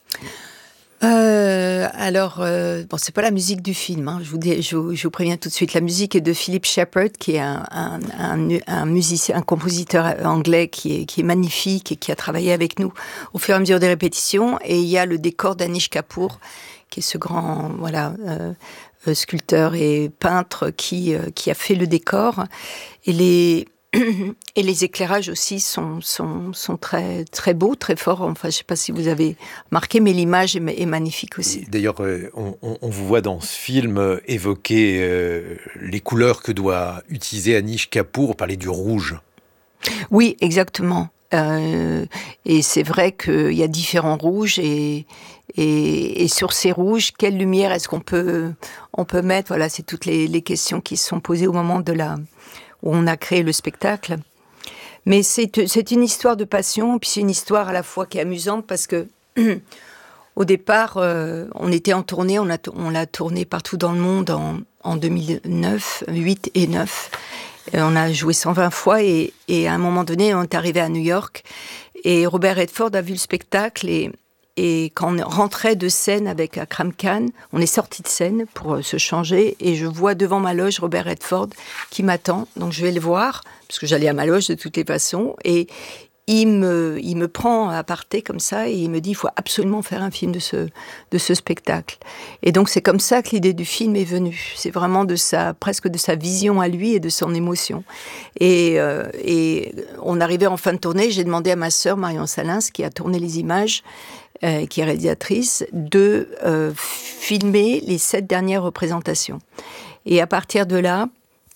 Euh, alors, euh, bon, c'est pas la musique du film, hein, je, vous dis, je, vous, je vous préviens tout de suite. La musique est de Philip Shepard, qui est un, un, un, un musicien, un compositeur anglais qui est, qui est magnifique et qui a travaillé avec nous au fur et à mesure des répétitions. Et il y a le décor d'Anish Kapoor, qui est ce grand, voilà, euh, sculpteur et peintre qui, euh, qui a fait le décor. Et les Et les éclairages aussi sont, sont, sont très, très beaux, très forts. Enfin, je ne sais pas si vous avez marqué, mais l'image est, est magnifique aussi. D'ailleurs, on, on, on vous voit dans ce film évoquer euh, les couleurs que doit utiliser Anish Kapoor, parler du rouge. Oui, exactement. Euh, et c'est vrai qu'il y a différents rouges et, et, et sur ces rouges, quelle lumière est-ce qu'on peut, on peut mettre? Voilà, c'est toutes les, les questions qui se sont posées au moment de la... où on a créé le spectacle. Mais c'est, c'est une histoire de passion, puis c'est une histoire à la fois qui est amusante parce que, au départ, euh, on était en tournée, on, a, on l'a tourné partout dans le monde en, en deux mille neuf, huit et neuf. Et on a joué cent vingt fois et, et à un moment donné, on est arrivé à New York et Robert Redford a vu le spectacle et Et quand on rentrait de scène avec Akram Khan, on est sorti de scène pour se changer et je vois devant ma loge Robert Redford qui m'attend. Donc je vais le voir, parce que j'allais à ma loge de toutes les façons. Et il me, il me prend à aparté comme ça et il me dit il faut absolument faire un film de ce, de ce spectacle. Et donc c'est comme ça que l'idée du film est venue. C'est vraiment de sa, presque de sa vision à lui et de son émotion. Et, euh, et on arrivait en fin de tournée, j'ai demandé à ma sœur Marion Salins, qui a tourné les images, Euh, qui est réalisatrice, de euh, filmer les sept dernières représentations. Et à partir de là,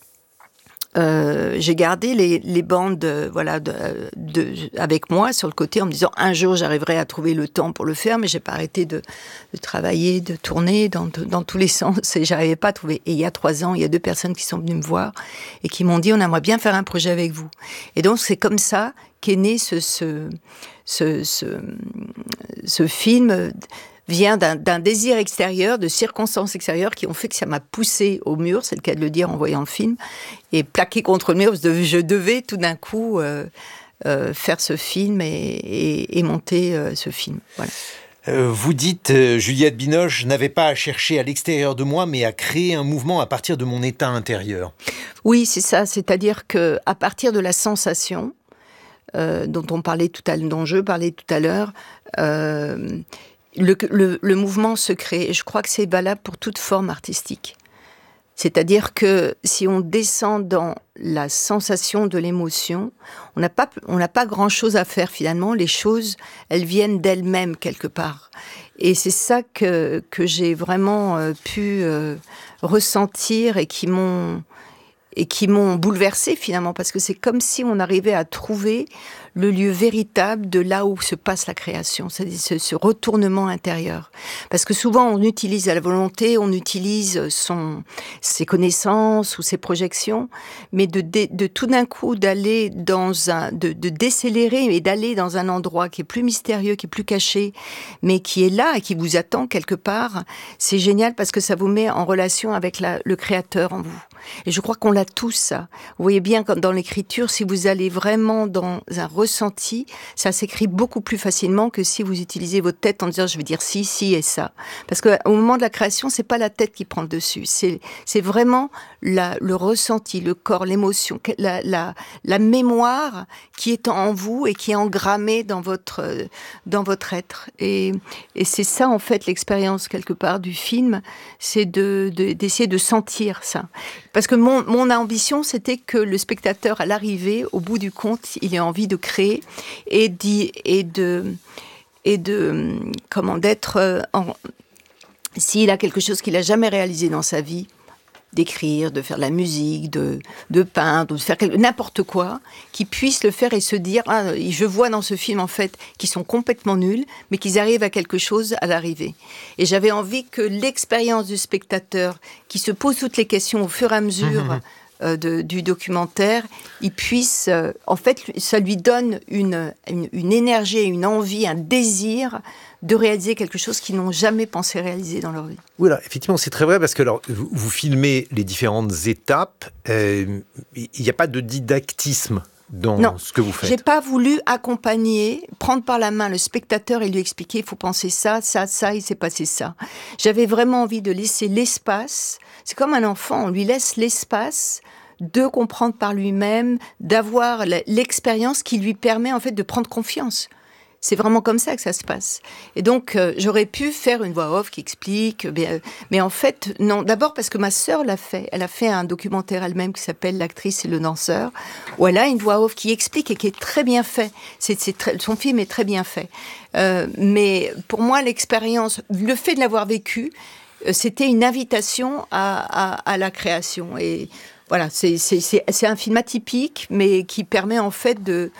euh, j'ai gardé les, les bandes euh, voilà, de, de, avec moi sur le côté en me disant un jour j'arriverai à trouver le temps pour le faire, mais j'ai pas arrêté de, de travailler, de tourner dans, de, dans tous les sens et j'arrivais pas à trouver. Et il y a trois ans, il y a deux personnes qui sont venues me voir et qui m'ont dit on aimerait bien faire un projet avec vous. Et donc c'est comme ça qu'est né ce, ce, ce, ce, ce film vient d'un, d'un désir extérieur, de circonstances extérieures qui ont fait que ça m'a poussé au mur, c'est le cas de le dire en voyant le film, et plaqué contre le mur, parce que je devais tout d'un coup euh, euh, faire ce film et, et, et monter euh, ce film. Voilà. Euh, vous dites, euh, Juliette Binoche, je n'avais pas à chercher à l'extérieur de moi, mais à créer un mouvement à partir de mon état intérieur. Oui, c'est ça, c'est-à-dire qu'à partir de la sensation, Euh, dont on parlait tout à l'heure, dont je parlais tout à l'heure, euh, le, le, le mouvement se crée. Et je crois que c'est valable pour toute forme artistique. C'est-à-dire que si on descend dans la sensation de l'émotion, on n'a pas, on n'a pas grand-chose à faire finalement. Les choses, elles viennent d'elles-mêmes quelque part. Et c'est ça que, que j'ai vraiment euh, pu euh, ressentir et qui m'ont... et qui m'ont bouleversée finalement, parce que c'est comme si on arrivait à trouver le lieu véritable de là où se passe la création, c'est-à-dire ce, ce retournement intérieur. Parce que souvent on utilise la volonté, on utilise son, ses connaissances ou ses projections, mais de, de, de tout d'un coup d'aller dans un, de, de décélérer et d'aller dans un endroit qui est plus mystérieux, qui est plus caché, mais qui est là et qui vous attend quelque part, c'est génial parce que ça vous met en relation avec la, le créateur en vous. Et je crois qu'on l'a tous, ça. Vous voyez bien, comme dans l'écriture, si vous allez vraiment dans un ressenti ressenti, ça s'écrit beaucoup plus facilement que si vous utilisez votre tête en disant je vais dire si, si et ça. Parce qu'au moment de la création, c'est pas la tête qui prend le dessus, c'est, c'est vraiment la, le ressenti, le corps, l'émotion, la, la, la mémoire qui est en vous et qui est engrammée dans votre, dans votre être. Et, et c'est ça, en fait, l'expérience, quelque part, du film, c'est de, de, d'essayer de sentir ça. Parce que mon, mon ambition, c'était que le spectateur, à l'arrivée, au bout du compte, il ait envie de créer et, d'y, et de... et de, comment, d'être... En, s'il a quelque chose qu'il n'a jamais réalisé dans sa vie, d'écrire, de faire de la musique, de, de peindre, de faire quelque, n'importe quoi, qui puisse le faire et se dire ah, je vois dans ce film en fait qu'ils sont complètement nuls, mais qu'ils arrivent à quelque chose à l'arrivée. Et j'avais envie que l'expérience du spectateur, qui se pose toutes les questions au fur et à mesure mmh. euh, de, du documentaire, il puisse, euh, en fait, ça lui donne une, une, une énergie, une envie, un désir de réaliser quelque chose qu'ils n'ont jamais pensé réaliser dans leur vie. Oui, alors, effectivement, c'est très vrai, parce que alors, vous, vous filmez les différentes étapes, euh, il n'y a pas de didactisme dans non, ce que vous faites. J'ai pas voulu accompagner, prendre par la main le spectateur et lui expliquer, il faut penser ça, ça, ça, il s'est passé ça. J'avais vraiment envie de laisser l'espace, c'est comme un enfant, on lui laisse l'espace de comprendre par lui-même, d'avoir l'expérience qui lui permet en fait de prendre confiance. C'est vraiment comme ça que ça se passe. Et donc, euh, j'aurais pu faire une voix off qui explique, mais, euh, mais en fait, non. D'abord parce que ma sœur l'a fait. Elle a fait un documentaire elle-même qui s'appelle L'actrice et le danseur, où elle a une voix off qui explique et qui est très bien fait. C'est, c'est très, son film est très bien fait. Euh, mais pour moi, l'expérience, le fait de l'avoir vécu, euh, c'était une invitation à, à, à la création. Et voilà, c'est, c'est, c'est, c'est un film atypique, mais qui permet en fait de,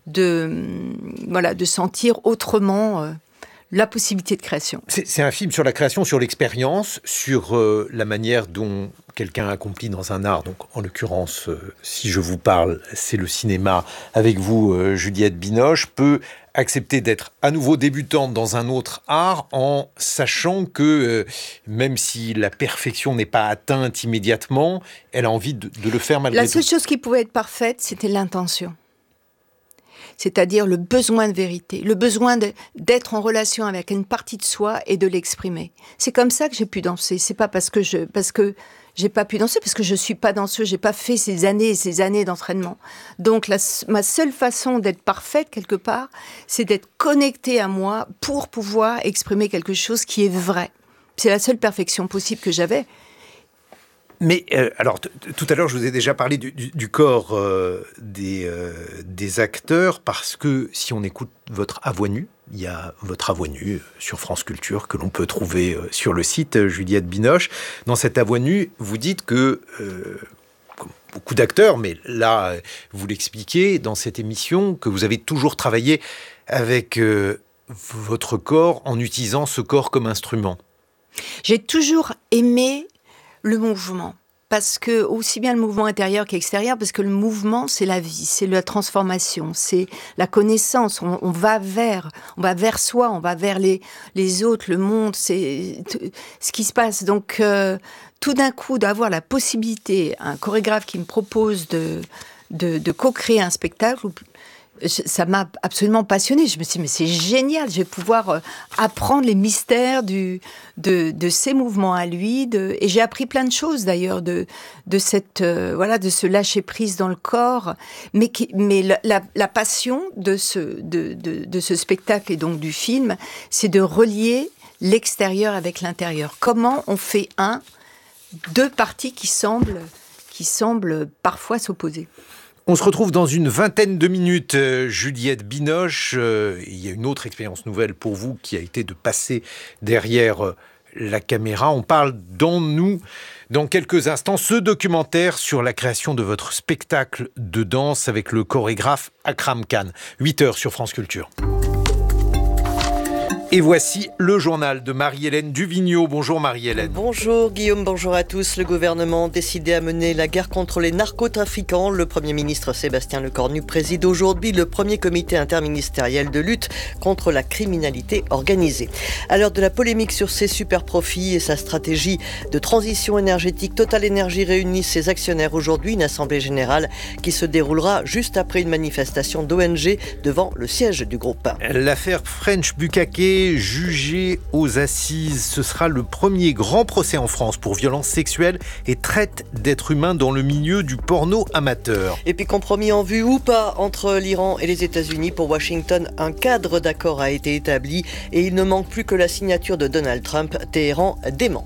de, voilà, de sentir autrement euh, la possibilité de création. C'est, c'est un film sur la création, sur l'expérience, sur euh, la manière dont quelqu'un accomplit dans un art. Donc, en l'occurrence, euh, si je vous parle, c'est le cinéma. Avec vous, euh, Juliette Binoche, peut accepter d'être à nouveau débutante dans un autre art en sachant que euh, même si la perfection n'est pas atteinte immédiatement, elle a envie de, de le faire malgré tout. La seule tout. chose qui pouvait être parfaite, c'était l'intention. C'est-à-dire le besoin de vérité, le besoin de, d'être en relation avec une partie de soi et de l'exprimer. C'est comme ça que j'ai pu danser. C'est pas parce que je, parce que j'ai pas pu danser, parce que je suis pas danseuse, j'ai pas fait ces années et ces années d'entraînement. Donc la, ma seule façon d'être parfaite quelque part, c'est d'être connectée à moi pour pouvoir exprimer quelque chose qui est vrai. C'est la seule perfection possible que j'avais. Mais euh, alors, t- tout à l'heure, je vous ai déjà parlé du, du, du corps euh, des, euh, des acteurs, parce que si on écoute votre A Voix Nue, il y a votre A Voix Nue sur France Culture que l'on peut trouver euh, sur le site euh, Juliette Binoche. Dans cette A Voix Nue, vous dites que, euh, comme beaucoup d'acteurs, mais là, vous l'expliquez dans cette émission, que vous avez toujours travaillé avec euh, votre corps en utilisant ce corps comme instrument. J'ai toujours aimé le mouvement, parce que aussi bien le mouvement intérieur qu'extérieur, parce que le mouvement c'est la vie, c'est la transformation, c'est la connaissance. On, on va vers, on va vers soi, on va vers les les autres, le monde, c'est t- ce qui se passe. Donc euh, tout d'un coup d'avoir la possibilité, un chorégraphe qui me propose de de, de co-créer un spectacle, ça m'a absolument passionnée. Je me suis dit, mais c'est génial, je vais pouvoir euh, apprendre les mystères du, de, de ces mouvements à lui. De, et j'ai appris plein de choses d'ailleurs de, de, cette, euh, voilà, de ce lâcher-prise dans le corps. Mais, qui, mais la, la, la passion de ce, de, de, de ce spectacle et donc du film, c'est de relier l'extérieur avec l'intérieur. Comment on fait un, deux parties qui semblent, qui semblent parfois s'opposer. On se retrouve dans une vingtaine de minutes, euh, Juliette Binoche. Euh, il y a une autre expérience nouvelle pour vous qui a été de passer derrière euh, la caméra. On parle dans nous dans quelques instants. Ce documentaire sur la création de votre spectacle de danse avec le chorégraphe Akram Khan. huit heures sur France Culture. Et voici le journal de Marie-Hélène Duvigneau. Bonjour Marie-Hélène. Bonjour Guillaume, bonjour à tous. Le gouvernement décidé à mener la guerre contre les narcotrafiquants. Le Premier ministre Sébastien Lecornu préside aujourd'hui le premier comité interministériel de lutte contre la criminalité organisée. À l'heure de la polémique sur ses super profits et sa stratégie de transition énergétique, Total Energy réunit ses actionnaires aujourd'hui, une assemblée générale qui se déroulera juste après une manifestation d'O N G devant le siège du groupe. L'affaire French Bukkake, jugé aux assises, ce sera le premier grand procès en France pour violences sexuelles et traite d'êtres humains dans le milieu du porno amateur. Et puis compromis en vue ou pas entre l'Iran et les États-Unis, pour Washington, un cadre d'accord a été établi et il ne manque plus que la signature de Donald Trump. Téhéran dément.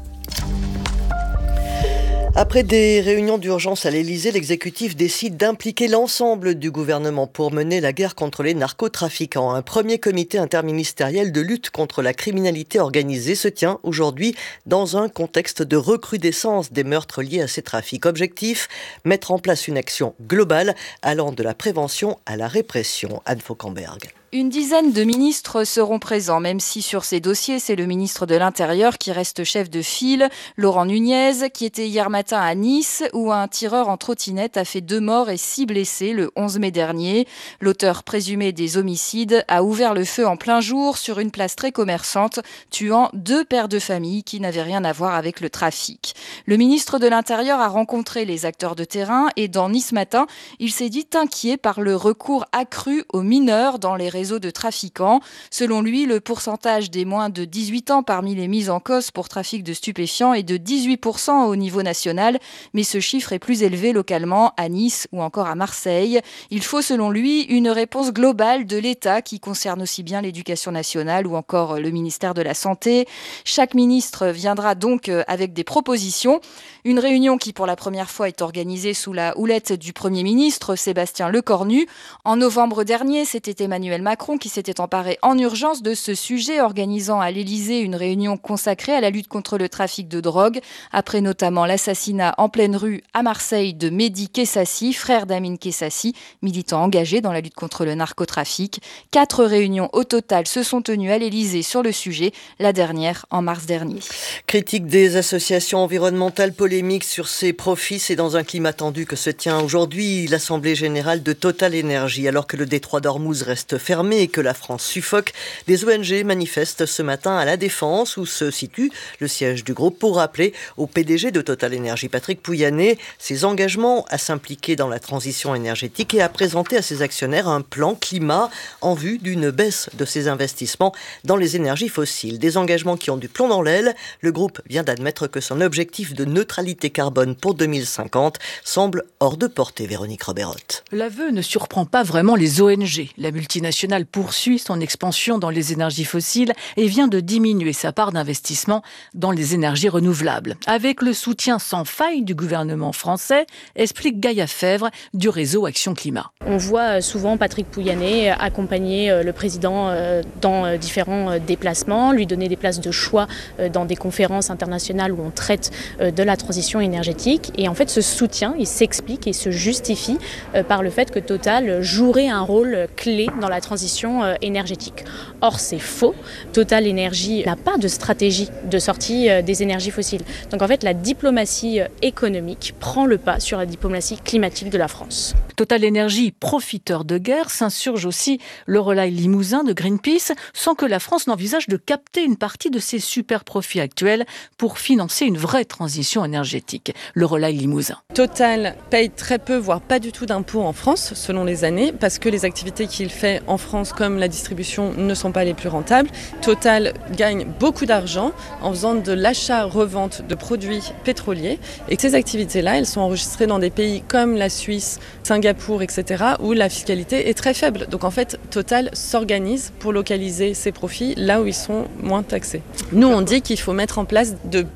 Après des réunions d'urgence à l'Élysée, l'exécutif décide d'impliquer l'ensemble du gouvernement pour mener la guerre contre les narcotrafiquants. Un premier comité interministériel de lutte contre la criminalité organisée se tient aujourd'hui dans un contexte de recrudescence des meurtres liés à ces trafics. Objectif, mettre en place une action globale allant de la prévention à la répression. Anne Fauquemberg. Une dizaine de ministres seront présents, même si sur ces dossiers, c'est le ministre de l'Intérieur qui reste chef de file, Laurent Nunez, qui était hier matin à Nice, où un tireur en trottinette a fait deux morts et six blessés le onze mai dernier. L'auteur présumé des homicides a ouvert le feu en plein jour sur une place très commerçante, tuant deux pères de famille qui n'avaient rien à voir avec le trafic. Le ministre de l'Intérieur a rencontré les acteurs de terrain et dans Nice Matin, il s'est dit inquiet par le recours accru aux mineurs dans les réseaux de trafiquants. Selon lui, le pourcentage des moins de dix-huit ans parmi les mises en cause pour trafic de stupéfiants est de dix-huit pour cent au niveau national, mais ce chiffre est plus élevé localement à Nice ou encore à Marseille. Il faut selon lui une réponse globale de l'État qui concerne aussi bien l'éducation nationale ou encore le ministère de la Santé. Chaque ministre viendra donc avec des propositions. Une réunion qui pour la première fois est organisée sous la houlette du Premier ministre Sébastien Lecornu. En novembre dernier, c'était Emmanuel Macron qui s'était emparé en urgence de ce sujet, organisant à l'Élysée une réunion consacrée à la lutte contre le trafic de drogue, après notamment l'assassinat en pleine rue à Marseille de Mehdi Kessassi, frère d'Amine Kessassi, militant engagé dans la lutte contre le narcotrafic. Quatre réunions au total se sont tenues à l'Élysée sur le sujet, la dernière en mars dernier. Critique des associations environnementales, polémique sur ces profits, c'est dans un climat tendu que se tient aujourd'hui l'Assemblée générale de Total Energy. Alors que le détroit d'Ormuz reste fermé et que la France suffoque, des O N G manifestent ce matin à La Défense où se situe le siège du groupe pour rappeler au P D G de Total Energy, Patrick Pouyanné, ses engagements à s'impliquer dans la transition énergétique et à présenter à ses actionnaires un plan climat en vue d'une baisse de ses investissements dans les énergies fossiles. Des engagements qui ont du plomb dans l'aile. Le groupe vient d'admettre que son objectif de neutralité carbone pour deux mille cinquante semble hors de portée. Véronique Roberotte. L'aveu ne surprend pas vraiment les O N G. La multinationale poursuit son expansion dans les énergies fossiles et vient de diminuer sa part d'investissement dans les énergies renouvelables. Avec le soutien sans faille du gouvernement français, explique Gaïa Fèvre du réseau Action Climat. On voit souvent Patrick Pouyanné accompagner le président dans différents déplacements, lui donner des places de choix dans des conférences internationales où on traite de la transition énergétique. Et en fait, ce soutien, il s'explique et se justifie par le fait que Total jouerait un rôle clé dans la transition énergétique. Or, c'est faux. Total Energy n'a pas de stratégie de sortie des énergies fossiles. Donc en fait, la diplomatie économique prend le pas sur la diplomatie climatique de la France. Total Energy, profiteur de guerre, s'insurge aussi le relais Limousin de Greenpeace, sans que la France n'envisage de capter une partie de ses super profits actuels pour financer une vraie transition énergétique. Le relais Limousin. Total paye très peu, voire pas du tout d'impôts en France, selon les années, parce que les activités qu'il fait en France, comme la distribution, ne sont pas les plus rentables. Total gagne beaucoup d'argent en faisant de l'achat-revente de produits pétroliers. Et ces activités-là, elles sont enregistrées dans des pays comme la Suisse, Singapour, et cetera, où la fiscalité est très faible. Donc en fait, Total s'organise pour localiser ses profits là où ils sont moins taxés. Nous, on dit qu'il faut mettre en place de